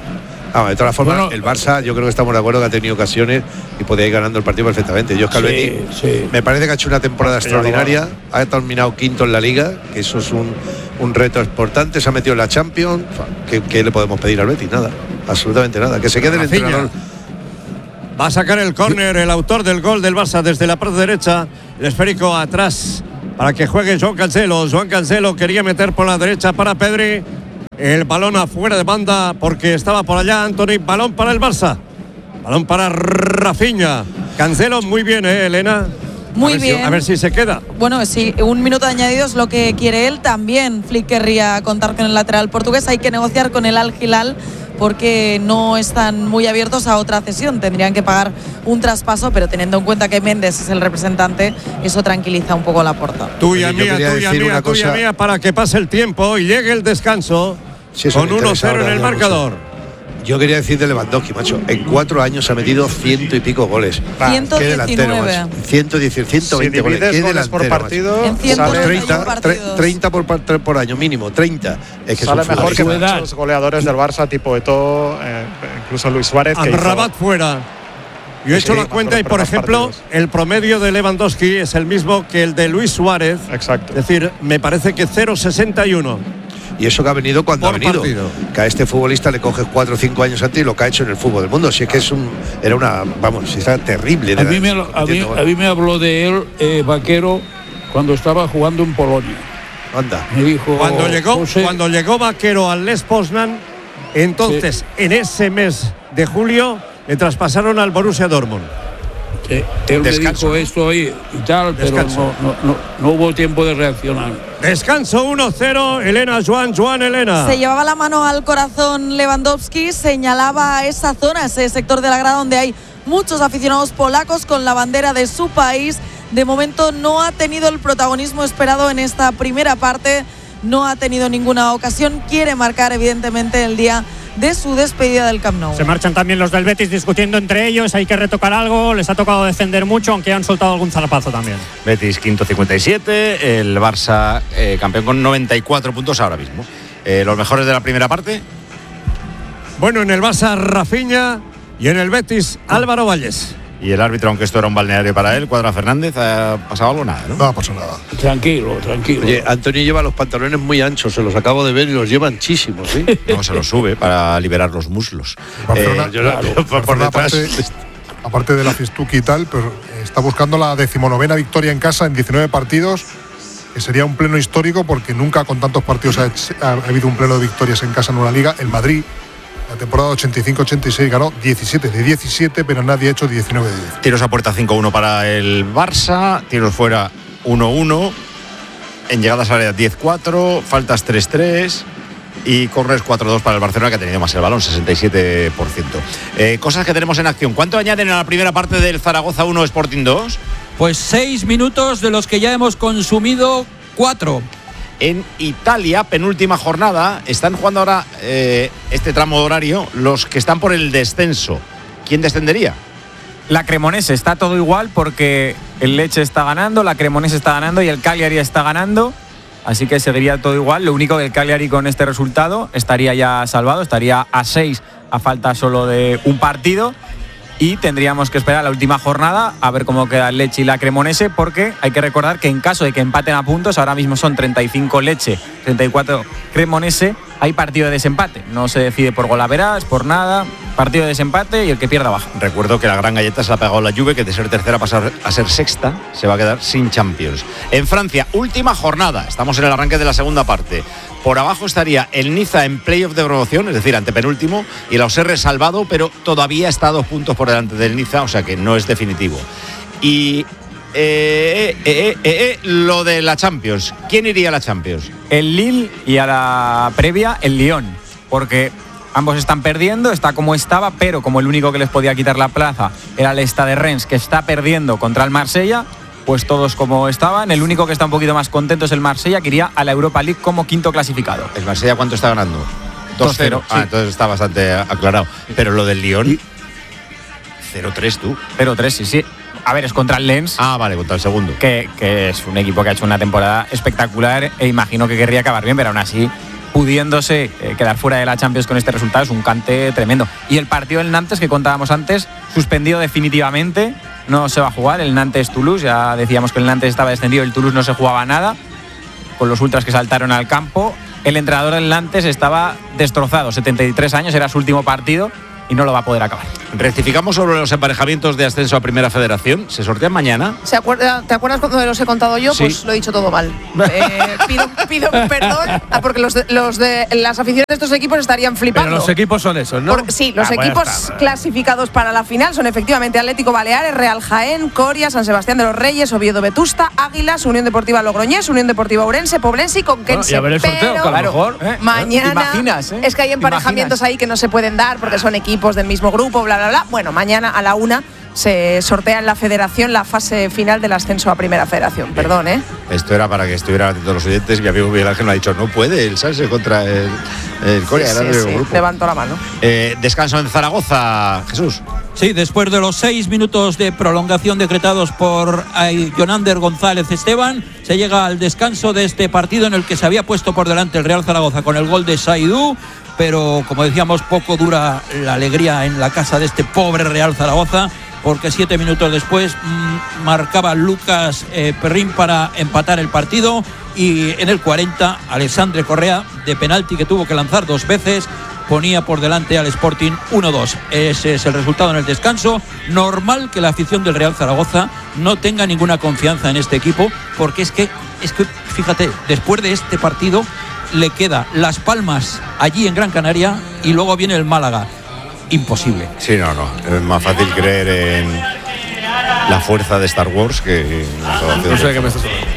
De todas formas, el Barça, yo creo que estamos de acuerdo que ha tenido ocasiones y podía ir ganando el partido perfectamente. Yo es que Betis me parece que ha hecho una temporada extraordinaria, ha terminado quinto en la Liga, que eso es un reto importante, se ha metido en la Champions. ¿Qué le podemos pedir al Betis? Nada, absolutamente nada. Que se quede el entrenador. Va a sacar el córner el autor del gol del Barça desde la parte derecha, el esférico atrás para que juegue Joan Cancelo. Joan Cancelo quería meter por la derecha para Pedri. El balón afuera de banda porque estaba por allá Anthony. Balón para el Barça. Balón para Rafinha. Cancelo muy bien, Elena. Muy bien. A ver si se queda. Bueno, sí, 1 minuto de añadido es lo que quiere él. También Flick querría contar con el lateral portugués. Hay que negociar con el Al Hilal porque no están muy abiertos a otra cesión. Tendrían que pagar un traspaso, pero teniendo en cuenta que Méndez es el representante, eso tranquiliza un poco la Porta. Tuya mía, para que pase el tiempo y llegue el descanso con 1-0 en el marcador. Yo quería decir de Lewandowski, macho, en 4 años ha metido 100 y pico goles. 119. Qué delantero, macho. 120 goles. ¿Qué delantero por partido? En 30 por año mínimo, 30. Es que sale mejor que muchos goleadores del Barça, tipo Eto'o, incluso Luis Suárez. Rabat fuera. Yo he hecho la cuenta y, por ejemplo, el promedio de Lewandowski es el mismo que el de Luis Suárez. Exacto. Es decir, me parece que 0,61. Y eso que ha venido cuando ha venido. Que a este futbolista le coges 4 o 5 años antes y lo que ha hecho en el fútbol del mundo. Si es que era una, está terrible. A mí me habló de él Vaquero cuando estaba jugando en Polonia. Anda. Me dijo, cuando llegó Vaquero al Lech Poznan, entonces en ese mes de julio le traspasaron al Borussia Dortmund. Él me dijo esto ahí y tal, pero no hubo tiempo de reaccionar. Descanso 1-0, Elena, Joan, Elena. Se llevaba la mano al corazón Lewandowski, señalaba esa zona, ese sector de la grada donde hay muchos aficionados polacos con la bandera de su país. De momento no ha tenido el protagonismo esperado en esta primera parte, no ha tenido ninguna ocasión, quiere marcar evidentemente el día de su despedida del Camp Nou. Se marchan también los del Betis discutiendo entre ellos, hay que retocar algo, les ha tocado defender mucho, aunque han soltado algún zarpazo también. Betis quinto 57, el Barça campeón con 94 puntos ahora mismo. Los mejores de la primera parte. Bueno, en el Barça Rafinha y en el Betis Álvaro Valles. Y el árbitro, aunque esto era un balneario para él, Cuadra Fernández, ¿ha pasado algo? Nada, ¿no? No ha pasado nada. Tranquilo. Oye, Antonio lleva los pantalones muy anchos, se los acabo de ver y los lleva anchísimos, ¿sí? No, se los sube para liberar los muslos. Aparte de la Fistuki y tal, pero está buscando la 19ª victoria en casa en 19 partidos, que sería un pleno histórico porque nunca con tantos partidos ha habido un pleno de victorias en casa en una liga. El Madrid, la temporada 85-86 ganó 17 de 17, pero nadie ha hecho 19 de 10. Tiros a puerta 5-1 para el Barça, tiros fuera 1-1, en llegadas a área 10-4, faltas 3-3 y corners 4-2 para el Barcelona, que ha tenido más el balón, 67%. Cosas que tenemos en acción. ¿Cuánto añaden a la primera parte del Zaragoza 1 Sporting 2? Pues 6 minutos, de los que ya hemos consumido 4. En Italia, penúltima jornada, están jugando ahora este tramo horario los que están por el descenso. ¿Quién descendería? La Cremonese, está todo igual porque el Lecce está ganando, la Cremonese está ganando y el Cagliari está ganando. Así que seguiría todo igual. Lo único que el Cagliari con este resultado estaría ya salvado, estaría a 6 a falta solo de un partido. Y tendríamos que esperar la última jornada a ver cómo queda el Lecce y la Cremonese, porque hay que recordar que en caso de que empaten a puntos, ahora mismo son 35 Lecce, 34 Cremonese, hay partido de desempate. No se decide por golaveras, por nada, partido de desempate y el que pierda baja. Recuerdo que la gran galleta se la ha pegado la Juve, que de ser tercera pasar a ser sexta, se va a quedar sin Champions. En Francia, última jornada, estamos en el arranque de la segunda parte. Por abajo estaría el Niza en playoff de promoción, es decir, antepenúltimo, y el Auxerre salvado, pero todavía está a 2 puntos por delante del Niza, o sea que no es definitivo. Y lo de la Champions, ¿quién iría a la Champions? El Lille y a la previa el Lyon, porque ambos están perdiendo, está como estaba, pero como el único que les podía quitar la plaza era el Stade de Rennes, que está perdiendo contra el Marsella, pues todos como estaban. El único que está un poquito más contento es el Marsella, que iría a la Europa League como quinto clasificado. ¿El Marsella cuánto está ganando? 2-0. Sí. Entonces está bastante aclarado. Pero lo del Lyon, 0-3 tú. 0-3, sí. A ver, es contra el Lens. Ah, vale, contra el segundo. Que es un equipo que ha hecho una temporada espectacular e imagino que querría acabar bien, pero aún así pudiéndose quedar fuera de la Champions con este resultado, es un cante tremendo. Y el partido del Nantes que contábamos antes, suspendido definitivamente, no se va a jugar, el Nantes-Toulouse, ya decíamos que el Nantes estaba descendido, el Toulouse no se jugaba nada, con los ultras que saltaron al campo. El entrenador del Nantes estaba destrozado, 73 años, era su último partido y no lo va a poder acabar. Rectificamos sobre los emparejamientos de ascenso a Primera Federación. ¿Se sortean mañana? ¿Te acuerdas cuando los he contado yo? Sí. Pues lo he dicho todo mal. Pido perdón porque los de las aficiones de estos equipos estarían flipando. Pero los equipos son esos, ¿no? Sí, los equipos clasificados para la final son efectivamente Atlético Baleares, Real Jaén, Coria, San Sebastián de los Reyes, Oviedo Vetusta, Águilas, Unión Deportiva Logroñés, Unión Deportiva Ourense, Poblense y Conquense. Y a ver el sorteo, que a lo mejor. Mañana. Imaginas, es que hay emparejamientos ahí que no se pueden dar porque son equipos del mismo grupo, bla, bla, bla. Bueno, mañana a la 1 se sortea en la Federación la fase final del ascenso a Primera Federación. Perdón, ¿eh? Esto era para que estuvieran atentos los oyentes. Mi amigo Miguel Ángel me ha dicho, no puede el Sanse contra el Coria. Sí. Levanto la mano. Descanso en Zaragoza, Jesús. Sí, después de los 6 minutos de prolongación decretados por Jonander González Esteban, se llega al descanso de este partido en el que se había puesto por delante el Real Zaragoza con el gol de Saidú, pero como decíamos, poco dura la alegría en la casa de este pobre Real Zaragoza, porque 7 minutos después marcaba Lucas Perrín para empatar el partido, y en el 40 Alexandre Correa, de penalti que tuvo que lanzar 2 veces, ponía por delante al Sporting 1-2. Ese es el resultado en el descanso. Normal que la afición del Real Zaragoza no tenga ninguna confianza en este equipo, porque es que fíjate, después de este partido le queda Las Palmas allí en Gran Canaria y luego viene el Málaga. Imposible. Sí, no. Es más fácil creer en la fuerza de Star Wars que no sé qué me estás hablando.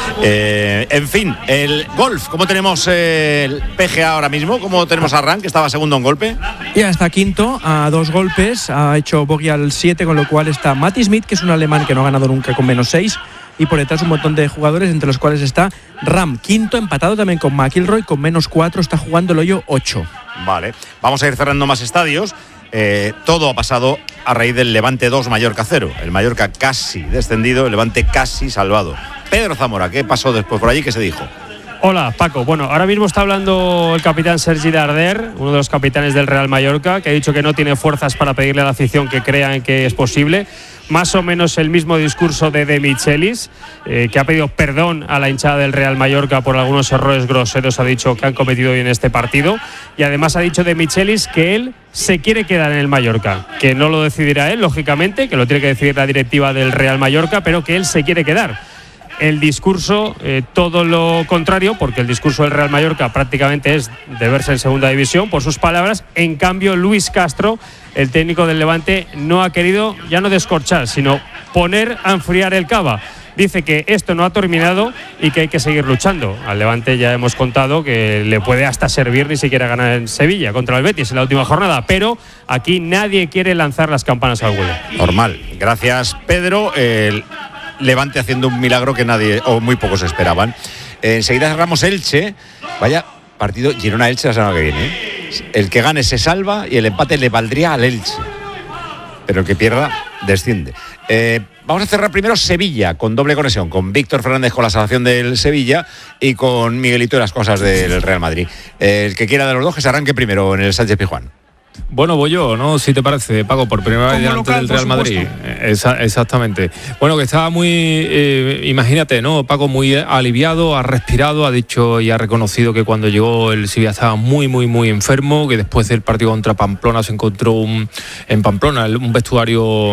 En fin, el golf, ¿cómo tenemos el PGA ahora mismo? ¿Cómo tenemos a Rank, que estaba segundo en golpe? Ya está quinto, a 2 golpes, ha hecho bogey al 7, con lo cual está Matti Smith, que es un alemán que no ha ganado nunca, con -6, y por detrás un montón de jugadores, entre los cuales está Ram, quinto, empatado también con McIlroy, con -4, está jugando el hoyo 8. Vale, vamos a ir cerrando más estadios. Todo ha pasado a raíz del Levante 2, Mallorca 0. El Mallorca casi descendido, el Levante casi salvado. Pedro Zamora, ¿qué pasó después por allí? ¿Qué se dijo? Hola, Paco. Bueno, ahora mismo está hablando el capitán Sergi Darder, uno de los capitanes del Real Mallorca, que ha dicho que no tiene fuerzas para pedirle a la afición que crean que es posible. Más o menos el mismo discurso de Michelis, que ha pedido perdón a la hinchada del Real Mallorca por algunos errores groseros, ha dicho, que han cometido hoy en este partido. Y además ha dicho de Michelis que él se quiere quedar en el Mallorca, que no lo decidirá él, lógicamente, que lo tiene que decidir la directiva del Real Mallorca, pero que él se quiere quedar. El discurso, todo lo contrario, porque el discurso del Real Mallorca prácticamente es de verse en segunda división, por sus palabras. En cambio, Luis Castro, el técnico del Levante, no ha querido ya no descorchar, sino poner a enfriar el cava. Dice que esto no ha terminado y que hay que seguir luchando. Al Levante ya hemos contado que le puede hasta servir ni siquiera ganar en Sevilla contra el Betis en la última jornada, pero aquí nadie quiere lanzar las campanas al vuelo. Normal. Gracias, Pedro. El Levante haciendo un milagro que nadie o muy pocos esperaban. Enseguida cerramos Elche. Vaya partido Girona-Elche la semana que viene. El que gane se salva y el empate le valdría al Elche. Pero el que pierda desciende. Vamos a cerrar primero Sevilla, con doble conexión, con Víctor Fernández con la salvación del Sevilla y con Miguelito y las cosas del Real Madrid. El que quiera de los dos que se arranque primero en el Sánchez Pizjuán. Bueno, voy yo, ¿no? Si te parece, Paco, por primera vez delante del Real Madrid. Exactamente. Bueno, que estaba muy, imagínate, ¿no? Paco muy aliviado, ha respirado, ha dicho y ha reconocido que cuando llegó el Sevilla estaba muy enfermo, que después del partido contra Pamplona se encontró en Pamplona un vestuario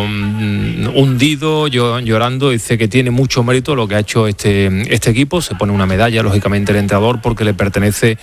hundido, llorando. Dice que tiene mucho mérito lo que ha hecho este equipo. Se pone una medalla, lógicamente, el entrenador, porque le pertenece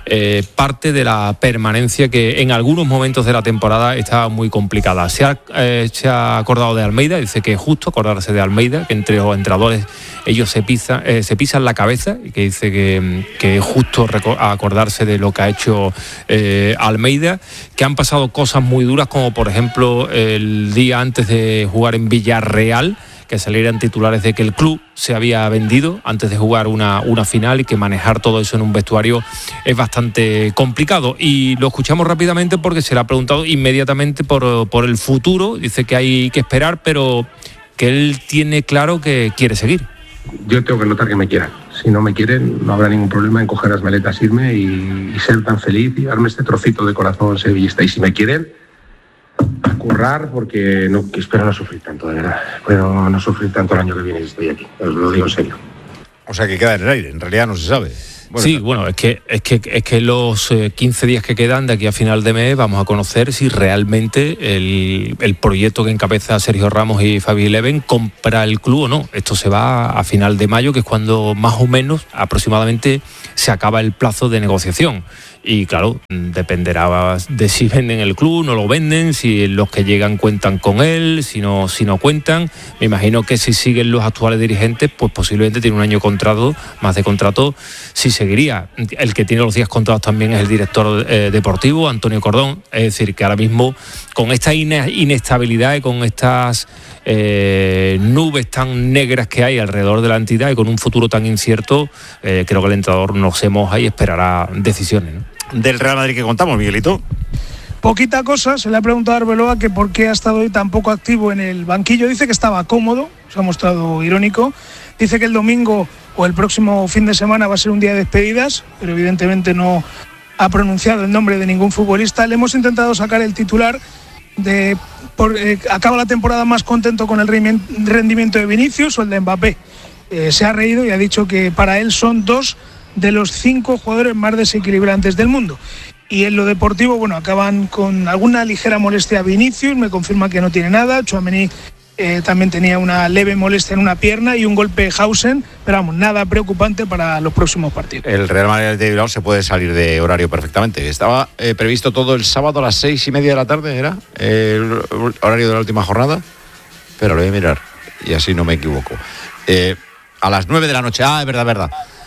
parte de la permanencia que en algunos momentos de la temporada está muy complicada. Se ha acordado de Almeida, dice que es justo acordarse de Almeida, que entre los entrenadores ellos se pisan la cabeza, y que dice que es justo acordarse de lo que ha hecho Almeida, que han pasado cosas muy duras, como por ejemplo el día antes de jugar en Villarreal, que salieran titulares de que el club se había vendido antes de jugar una final, y que manejar todo eso en un vestuario es bastante complicado. Y lo escuchamos rápidamente porque se le ha preguntado inmediatamente por el futuro. Dice que hay que esperar, pero que él tiene claro que quiere seguir. Yo tengo que notar que me quieran. Si no me quieren, no habrá ningún problema en coger las maletas, irme y ser tan feliz y darme este trocito de corazón sevillista. Y si me quieren, a currar, porque no, espero no sufrir tanto, de verdad. Espero no sufrir tanto el año que viene si estoy aquí. Os lo digo en serio. O sea que queda en el aire, en realidad no se sabe. Bueno, sí, bueno, es que los 15 días que quedan de aquí a final de mes vamos a conocer si realmente el proyecto que encabeza Sergio Ramos y Fabi Leven compra el club o no. Esto se va a final de mayo, que es cuando más o menos aproximadamente se acaba el plazo de negociación. Y claro, dependerá de si venden el club, no lo venden, si los que llegan cuentan con él, si no cuentan. Me imagino que si siguen los actuales dirigentes, pues posiblemente tiene un año más de contrato, sí seguiría. El que tiene los 10 contratos también es el director deportivo, Antonio Cordón. Es decir, que ahora mismo con esta inestabilidad y con estas nubes tan negras que hay alrededor de la entidad y con un futuro tan incierto, creo que el entrenador no se moja y esperará decisiones, ¿no? Del Real Madrid que contamos, Miguelito. Poquita cosa, se le ha preguntado a Arbeloa que por qué ha estado hoy tan poco activo en el banquillo. Dice que estaba cómodo, se ha mostrado irónico. Dice que el domingo o el próximo fin de semana va a ser un día de despedidas, pero evidentemente no ha pronunciado el nombre de ningún futbolista. Le hemos intentado sacar el titular de acaba la temporada más contento con el rendimiento de Vinicius o el de Mbappé. Se ha reído y ha dicho que para él son 2 de los 5 jugadores más desequilibrantes del mundo. Y en lo deportivo, bueno, acaban con alguna ligera molestia a Vinicius, me confirma que no tiene nada. Tchouaméni también tenía una leve molestia en una pierna y un golpe Hausen, pero vamos, nada preocupante para los próximos partidos. El Real Madrid de Bilbao se puede salir de horario perfectamente. Estaba previsto todo el sábado a las 6:30 de la tarde, ¿era? El horario de la última jornada, pero lo voy a mirar y así no me equivoco. A las 9 de la noche, es verdad.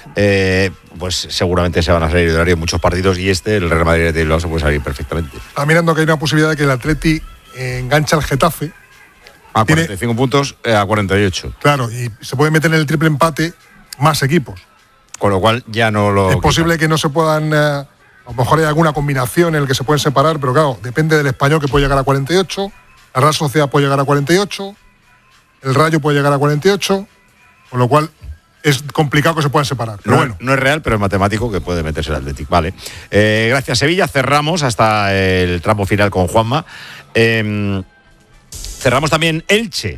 Pues seguramente se van a salir de horario muchos partidos y el Real Madrid de Bilbao se puede salir perfectamente. Está mirando que hay una posibilidad de que el Atleti engancha al Getafe. A 45 puntos a 48. Claro, y se puede meter en el triple empate más equipos. Con lo cual ya no lo... Es posible que no se puedan... a lo mejor hay alguna combinación en la que se pueden separar, pero claro, depende del Español, que puede llegar a 48, la Real Sociedad puede llegar a 48, el Rayo puede llegar a 48, con lo cual es complicado que se puedan separar. Pero bueno. No es real, pero es matemático que puede meterse el Athletic. Vale. Gracias, Sevilla. Cerramos hasta el tramo final con Juanma. Cerramos también Elche.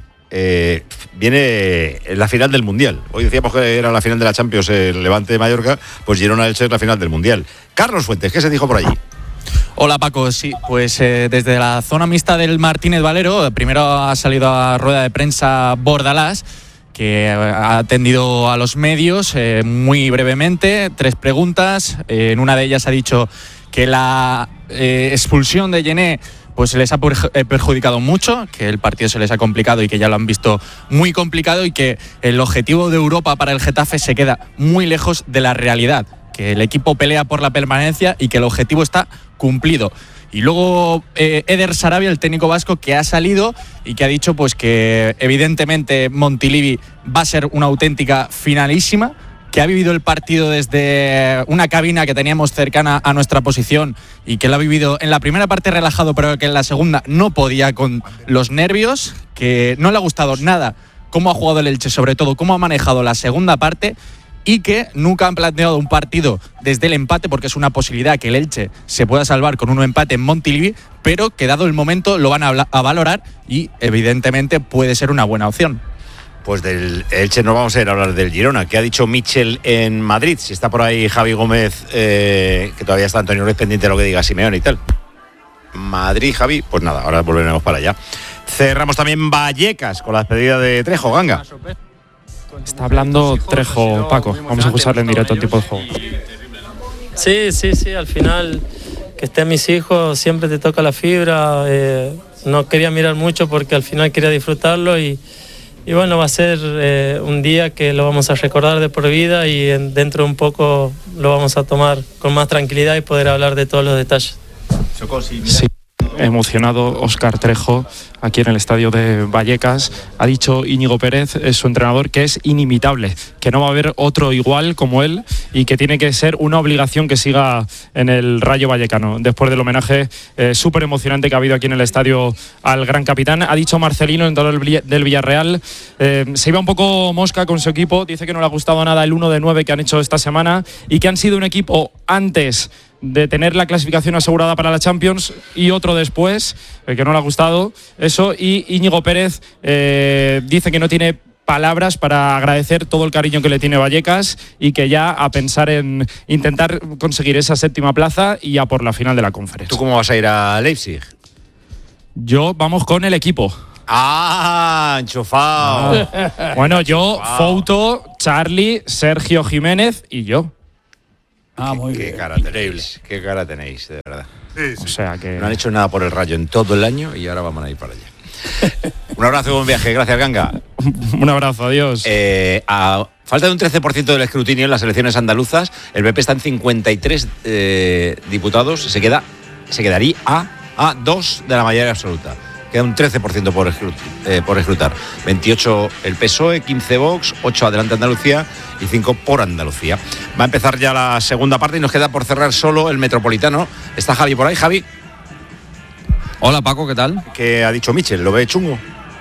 Viene la final del Mundial. Hoy decíamos que era la final de la Champions, el Levante de Mallorca, pues Girona-Elche es la final del Mundial. Carlos Fuentes, ¿qué se dijo por allí? Hola Paco, sí, pues desde la zona mixta del Martínez Valero, primero ha salido a rueda de prensa Bordalás, que ha atendido a los medios muy brevemente, 3 preguntas. En una de ellas ha dicho que la expulsión de Yené pues se les ha perjudicado mucho, que el partido se les ha complicado y que ya lo han visto muy complicado y que el objetivo de Europa para el Getafe se queda muy lejos de la realidad, que el equipo pelea por la permanencia y que el objetivo está cumplido. Y luego Eder Sarabia, el técnico vasco, que ha salido y que ha dicho pues que evidentemente Montilivi va a ser una auténtica finalísima, que ha vivido el partido desde una cabina que teníamos cercana a nuestra posición y que lo ha vivido en la primera parte relajado, pero que en la segunda no podía con los nervios, que no le ha gustado nada cómo ha jugado el Elche, sobre todo cómo ha manejado la segunda parte, y que nunca han planteado un partido desde el empate, porque es una posibilidad que el Elche se pueda salvar con un empate en Montilivi, pero que dado el momento lo van a valorar y evidentemente puede ser una buena opción. Pues del Elche no vamos a ir a hablar del Girona. ¿Qué ha dicho Michel en Madrid? Si está por ahí Javi Gómez, que todavía está Antonio Luis pendiente de lo que diga Simeone y tal. Madrid, Javi, pues nada, ahora volveremos para allá. Cerramos también Vallecas con la despedida de Trejo, Ganga. Está hablando Trejo, Paco. Vamos a usarle en directo el tipo de juego. Sí, al final que estén mis hijos siempre te toca la fibra. No quería mirar mucho porque al final quería disfrutarlo y bueno, va a ser un día que lo vamos a recordar de por vida y dentro de un poco lo vamos a tomar con más tranquilidad y poder hablar de todos los detalles. Sí. emocionado Óscar Trejo aquí en el estadio de Vallecas. Ha dicho Íñigo Pérez, su entrenador, que es inimitable, que no va a haber otro igual como él y que tiene que ser una obligación que siga en el Rayo Vallecano. Después del homenaje súper emocionante que ha habido aquí en el estadio al gran capitán, ha dicho Marcelino, entrenador del Villarreal, se iba un poco mosca con su equipo, dice que no le ha gustado nada el 1-9 que han hecho esta semana y que han sido un equipo antes de tener la clasificación asegurada para la Champions y otro después, que no le ha gustado eso. Y Íñigo Pérez dice que no tiene palabras para agradecer todo el cariño que le tiene Vallecas y que ya a pensar en intentar conseguir esa 7ª plaza y ya por la final de la Conference. ¿Tú cómo vas a ir a Leipzig? Yo vamos con el equipo. ¡Ah! ¡Enchufado! Bueno, yo, Fouto, Charlie, Sergio Jiménez y yo. Qué cara tenéis, qué cara tenéis, de verdad. Sí. O sea que no han hecho nada por el Rayo en todo el año y ahora vamos a ir para allá. Un abrazo y buen viaje, gracias Ganga. Un abrazo, adiós. A falta de un 13% del escrutinio en las elecciones andaluzas, el PP está en 53 diputados, se quedaría a 2 de la mayoría absoluta. Queda un 13% por escrutar. 28 el PSOE, 15 Vox, 8 Adelante Andalucía y 5 por Andalucía. Va a empezar ya la segunda parte y nos queda por cerrar solo el Metropolitano. ¿Está Javi por ahí, Javi? Hola Paco, ¿qué tal? ¿Qué ha dicho Michel? ¿Lo ve chungo?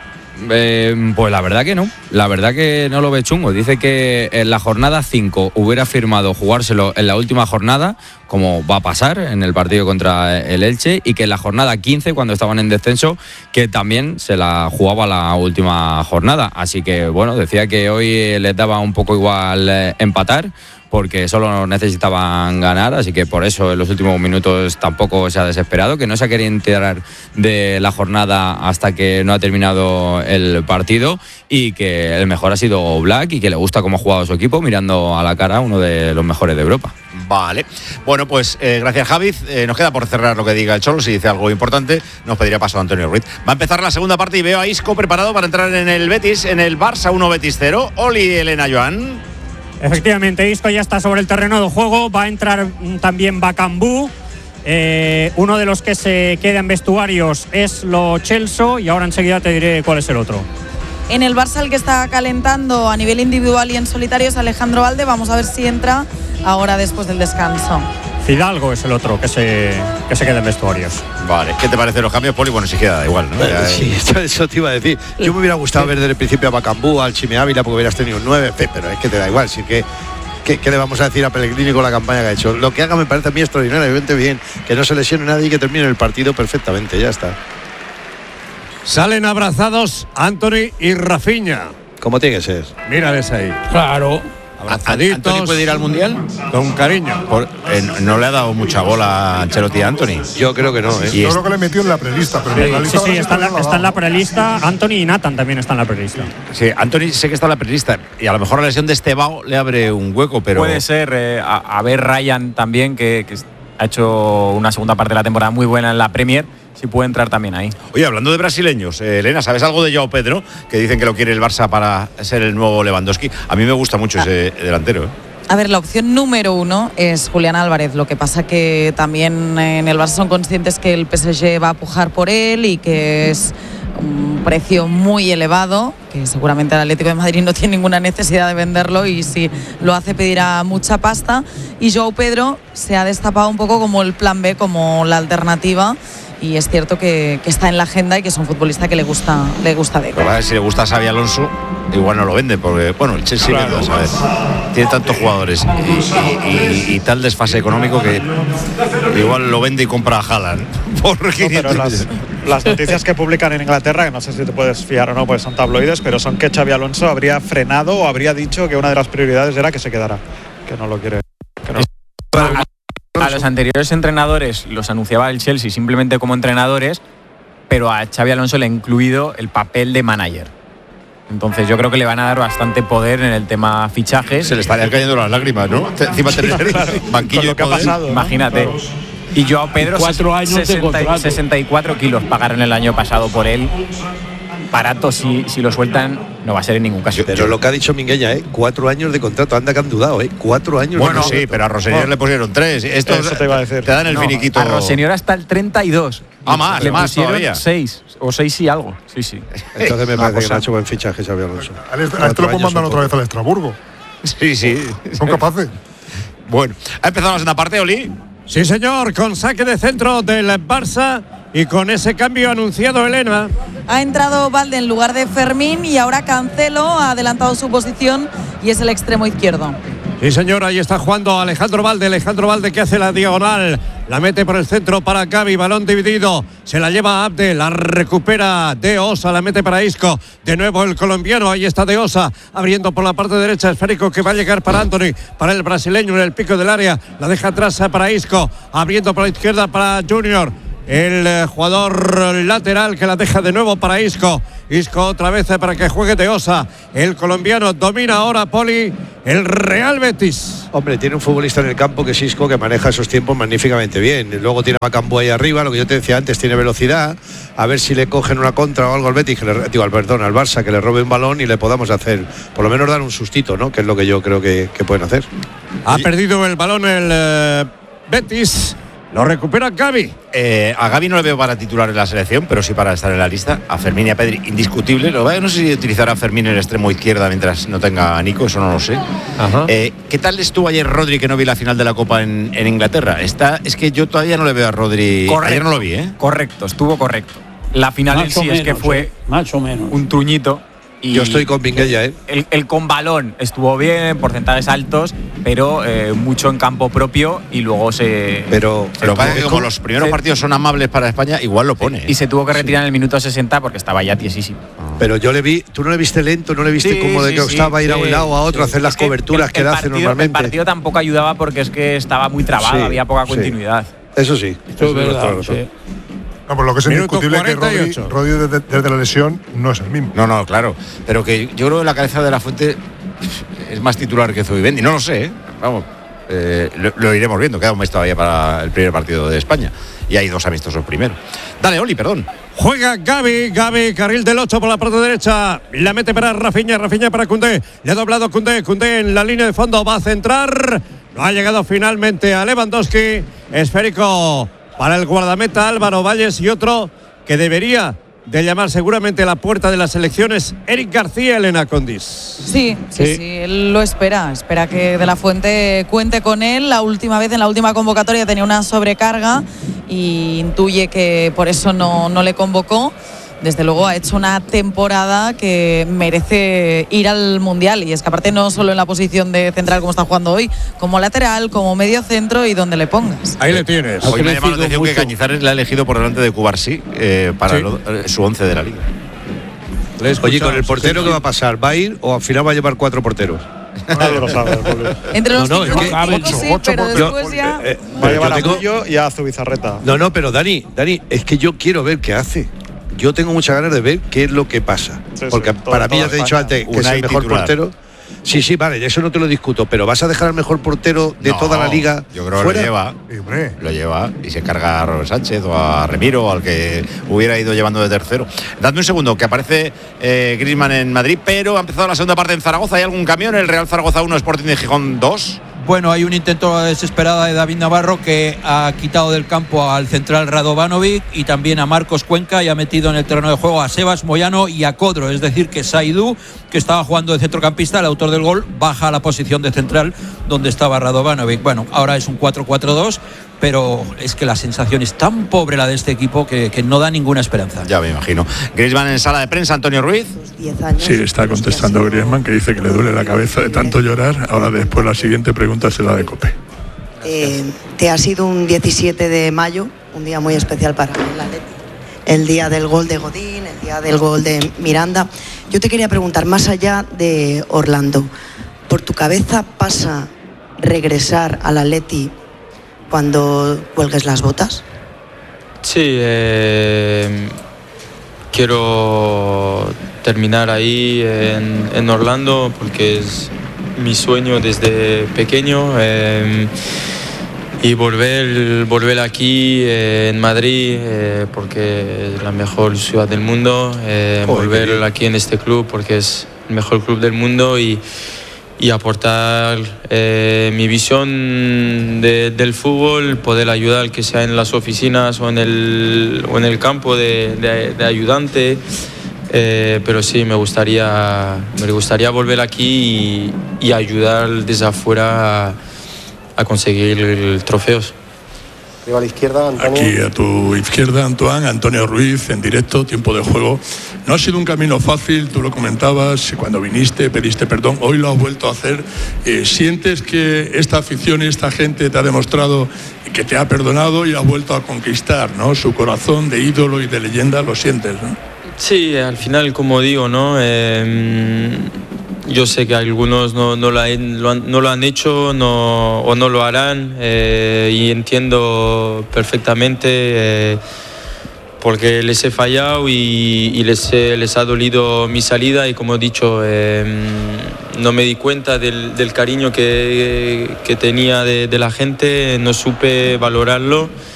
Pues la verdad que no. La verdad que no lo ve chungo. Dice que en la jornada 5 hubiera firmado jugárselo en la última jornada, como va a pasar en el partido contra el Elche, y que en la jornada 15, cuando estaban en descenso, que también se la jugaba la última jornada. Así que, bueno, decía que hoy les daba un poco igual empatar, porque solo necesitaban ganar, así que por eso en los últimos minutos tampoco se ha desesperado, que no se ha querido enterar de la jornada hasta que no ha terminado el partido, y que el mejor ha sido Black y que le gusta cómo ha jugado su equipo, mirando a la cara a uno de los mejores de Europa. Vale, bueno, pues gracias Javi. Nos queda por cerrar lo que diga el Cholo. Si dice algo importante nos pediría paso a Antonio Ruiz. Va a empezar la segunda parte y veo a Isco preparado para entrar en el Betis, en el Barça 1 Betis 0. Oli, Elena, Joan. Efectivamente, Isco ya está sobre el terreno de juego. Va a entrar también Bakambu. Uno de los que se queda en vestuarios es Lo Celso, y ahora enseguida te diré cuál es el otro. En el Barça el que está calentando a nivel individual y en solitario es Alejandro Valde. Vamos a ver si entra ahora después del descanso. Fidalgo es el otro que se queda en vestuarios. Vale, ¿qué te parecen los cambios, Poli? Bueno, si queda igual, ¿no? Sí, eso te iba a decir. Yo me hubiera gustado ver desde el principio a Bakambu, al Chime Ávila, porque hubieras tenido un 9, pero es que te da igual. Así que ¿qué le vamos a decir a Pellegrini con la campaña que ha hecho? Lo que haga me parece a mí extraordinariamente bien. Que no se lesione nadie y que termine el partido perfectamente, ya está. Salen abrazados Anthony y Rafinha. Como tiene que ser. Mírales ahí. Claro. ¿Anthony puede ir al Mundial? Con cariño. No le ha dado mucha bola a Ancelotti a Anthony. Yo creo que no. Yo creo que le metió en la prelista. Pero en la lista sí, está en la prelista. Anthony y Nathan también están en la prelista. Sí, Anthony sé que está en la prelista. Y a lo mejor la lesión de Estebao le abre un hueco, pero... Puede ser. A ver Ryan también, que ha hecho una segunda parte de la temporada muy buena en la Premier. Si puede entrar también ahí. Oye, hablando de brasileños, Elena, ¿sabes algo de João Pedro? Que dicen que lo quiere el Barça para ser el nuevo Lewandowski. A mí me gusta mucho ese delantero. A ver, la opción número 1 es Julián Álvarez. Lo que pasa que también en el Barça son conscientes que el PSG va a pujar por él y que es un precio muy elevado, que seguramente el Atlético de Madrid no tiene ninguna necesidad de venderlo, y si lo hace pedirá mucha pasta. Y João Pedro se ha destapado un poco como el plan B, como la alternativa. Y es cierto que está en la agenda y que es un futbolista que le gusta de él. Pero a ver, si le gusta a Xabi Alonso, igual no lo vende, porque bueno, el Chelsea claro, ¿sabes? Tiene tantos jugadores y tal desfase económico que igual lo vende y compra a Haaland. Pero las noticias que publican en Inglaterra, que no sé si te puedes fiar o no, pues son tabloides, pero son que Xabi Alonso habría frenado o habría dicho que una de las prioridades era que se quedara, que no lo quiere. A los anteriores entrenadores los anunciaba el Chelsea simplemente como entrenadores, pero a Xabi Alonso le ha incluido el papel de manager. Entonces yo creo que le van a dar bastante poder en el tema fichajes. Se le estarían cayendo las lágrimas, ¿no? Encima tener banquillo con lo que ha pasado, ¿no? Imagínate. Y João Pedro, 4 años 64 kilos pagaron el año pasado por él. Parato, si lo sueltan, no va a ser en ningún caso. Pero lo que ha dicho Minguella, 4 años de contrato, anda que han dudado, 4 años. Bueno, sí, pero a Rosselló le pusieron 3. Estos te iba a decir. Te dan el finiquito. A Rosselló hasta el 32. Más, le más pusieron todavía. 6 o 6 y algo. Sí. Entonces me parece que no ha hecho buen fichaje Xabi Alonso. A este lo mandan otra vez al Estrasburgo. Sí. Son capaces. Bueno, ha empezado la segunda parte, Oli. Sí, señor, con saque de centro del Barça y con ese cambio anunciado, Elena. Ha entrado Valde en lugar de Fermín y ahora Cancelo ha adelantado su posición y es el extremo izquierdo. Sí, señor, ahí está jugando Alejandro Valde que hace la diagonal, la mete por el centro para Gavi, balón dividido, se la lleva Abde, la recupera De Osa, la mete para Isco, de nuevo el colombiano, ahí está De Osa, abriendo por la parte derecha, esférico que va a llegar para Anthony, para el brasileño en el pico del área, la deja atrás para Isco, abriendo por la izquierda para Junior. El jugador lateral que la deja de nuevo para Isco. Isco otra vez para que juegue De Osa. El colombiano domina ahora, Poli, el Real Betis. Hombre, tiene un futbolista en el campo que es Isco, que maneja esos tiempos magníficamente bien. Luego tiene a Bakambu ahí arriba, lo que yo te decía antes, tiene velocidad. A ver si le cogen una contra o algo al Betis, al Barça, que le robe un balón y le podamos hacer, por lo menos dar un sustito, ¿no? Que es lo que yo creo que pueden hacer. Ha perdido el balón el Betis. Lo recupera Gavi. A Gavi no le veo para titular en la selección, pero sí para estar en la lista. A Fermín y a Pedri, indiscutible. No sé si utilizará a Fermín en el extremo izquierda mientras no tenga a Nico, eso no lo sé. ¿Qué tal estuvo ayer Rodri, que no vi la final de la Copa en Inglaterra? Es que yo todavía no le veo a Rodri. Correcto, ayer no lo vi, Correcto, estuvo correcto. La final en sí es que fue más o menos un truñito. Y yo estoy con Minguella, El con balón estuvo bien, porcentajes altos, pero mucho en campo propio y luego Pero parece que como los primeros partidos son amables para España, igual lo pone. Y se tuvo que retirar en el minuto 60 porque estaba ya tiesísimo. Pero yo le vi, ¿tú no le viste lento? ¿No le viste como de que estaba ir a un lado a otro, hacer las coberturas que hace normalmente? El partido tampoco ayudaba porque es que estaba muy trabado, había poca continuidad. Eso sí. Esto es verdad. No, pues lo que es indiscutible es que Rodri desde la lesión no es el mismo. No, claro. Pero que yo creo que la cabeza de la Fuente es más titular que Zubimendi. No lo sé, Vamos, lo iremos viendo. Queda un mes todavía para el primer partido de España. Y hay 2 amistosos primero. Dale, Oli, perdón. Juega Gavi, carril del 8 por la parte derecha. La mete para Rafinha para Koundé. Le ha doblado Koundé en la línea de fondo. Va a centrar. No ha llegado finalmente a Lewandowski. Esférico para el guardameta Álvaro Valles y otro que debería de llamar seguramente la puerta de las elecciones, Eric García, Elena Condis. Sí, él lo espera que De la Fuente cuente con él. La última vez, en la última convocatoria, tenía una sobrecarga y intuye que por eso no le convocó. Desde luego ha hecho una temporada que merece ir al Mundial, y es que aparte no solo en la posición de central como está jugando hoy, como lateral, como medio centro y donde le pongas. Ahí le tienes. Hoy me ha llamado la atención que Cañizares le ha elegido por delante de Cubarsí para su 11 de la liga. Oye, ¿con el portero qué va a pasar? ¿Va a ir o al final va a llevar 4 porteros? Nadie lo sabe. Entre los no, es que sí, pero después ya… Va a llevar a Julio y a Zubizarreta. No, pero Dani, es que yo quiero ver qué hace. Yo tengo muchas ganas de ver qué es lo que pasa. Porque para mí, ya te he dicho antes que es el mejor portero. Sí, vale, eso no te lo discuto, pero ¿vas a dejar al mejor portero de toda la liga? Yo creo fuera? Que lo lleva y se carga a Robert Sánchez o a Remiro o al que hubiera ido llevando de tercero. Dadme un segundo, que aparece Griezmann en Madrid, pero ha empezado la segunda parte en Zaragoza. ¿Hay algún cambio en el Real Zaragoza 1, Sporting de Gijón 2? Bueno, hay un intento desesperado de David Navarro, que ha quitado del campo al central Radovanovic y también a Marcos Cuenca, y ha metido en el terreno de juego a Sebas Moyano y a Codro. Es decir, que Saidú, que estaba jugando de centrocampista, el autor del gol, baja a la posición de central donde estaba Radovanovic. Bueno, ahora es un 4-4-2, pero es que la sensación es tan pobre la de este equipo que no da ninguna esperanza. Ya me imagino. Griezmann en sala de prensa, Antonio Ruiz. Sí, está contestando Griezmann, que dice que le duele la cabeza de tanto llorar. Ahora después la siguiente pregunta será de COPE. Te ha sido un 17 de mayo, un día muy especial para el Atleti. El día del gol de Godín, el día del gol de Miranda. Yo te quería preguntar, más allá de Orlando, ¿por tu cabeza pasa regresar al Atleti cuando cuelgues las botas? Sí, quiero terminar ahí en Orlando porque es mi sueño desde pequeño, volver aquí en Madrid porque es la mejor ciudad del mundo, volver aquí en este club porque es el mejor club del mundo y aportar mi visión del fútbol, poder ayudar, que sea en las oficinas o en el campo de ayudante. Pero sí, me gustaría volver aquí y ayudar desde afuera a conseguir trofeos. Arriba a la izquierda, Antonio. Aquí a tu izquierda, Antonio Ruiz, en directo, tiempo de juego. No ha sido un camino fácil, tú lo comentabas, cuando viniste pediste perdón, hoy lo has vuelto a hacer. ¿Sientes que esta afición y esta gente te ha demostrado que te ha perdonado y has vuelto a conquistar, ¿no?, su corazón de ídolo y de leyenda? ¿Lo sientes, no? Sí, al final, como digo, ¿no? Yo sé que algunos no lo han hecho o no lo harán, y entiendo perfectamente porque les he fallado y les ha dolido mi salida, y como he dicho, no me di cuenta del cariño que tenía de la gente, no supe valorarlo.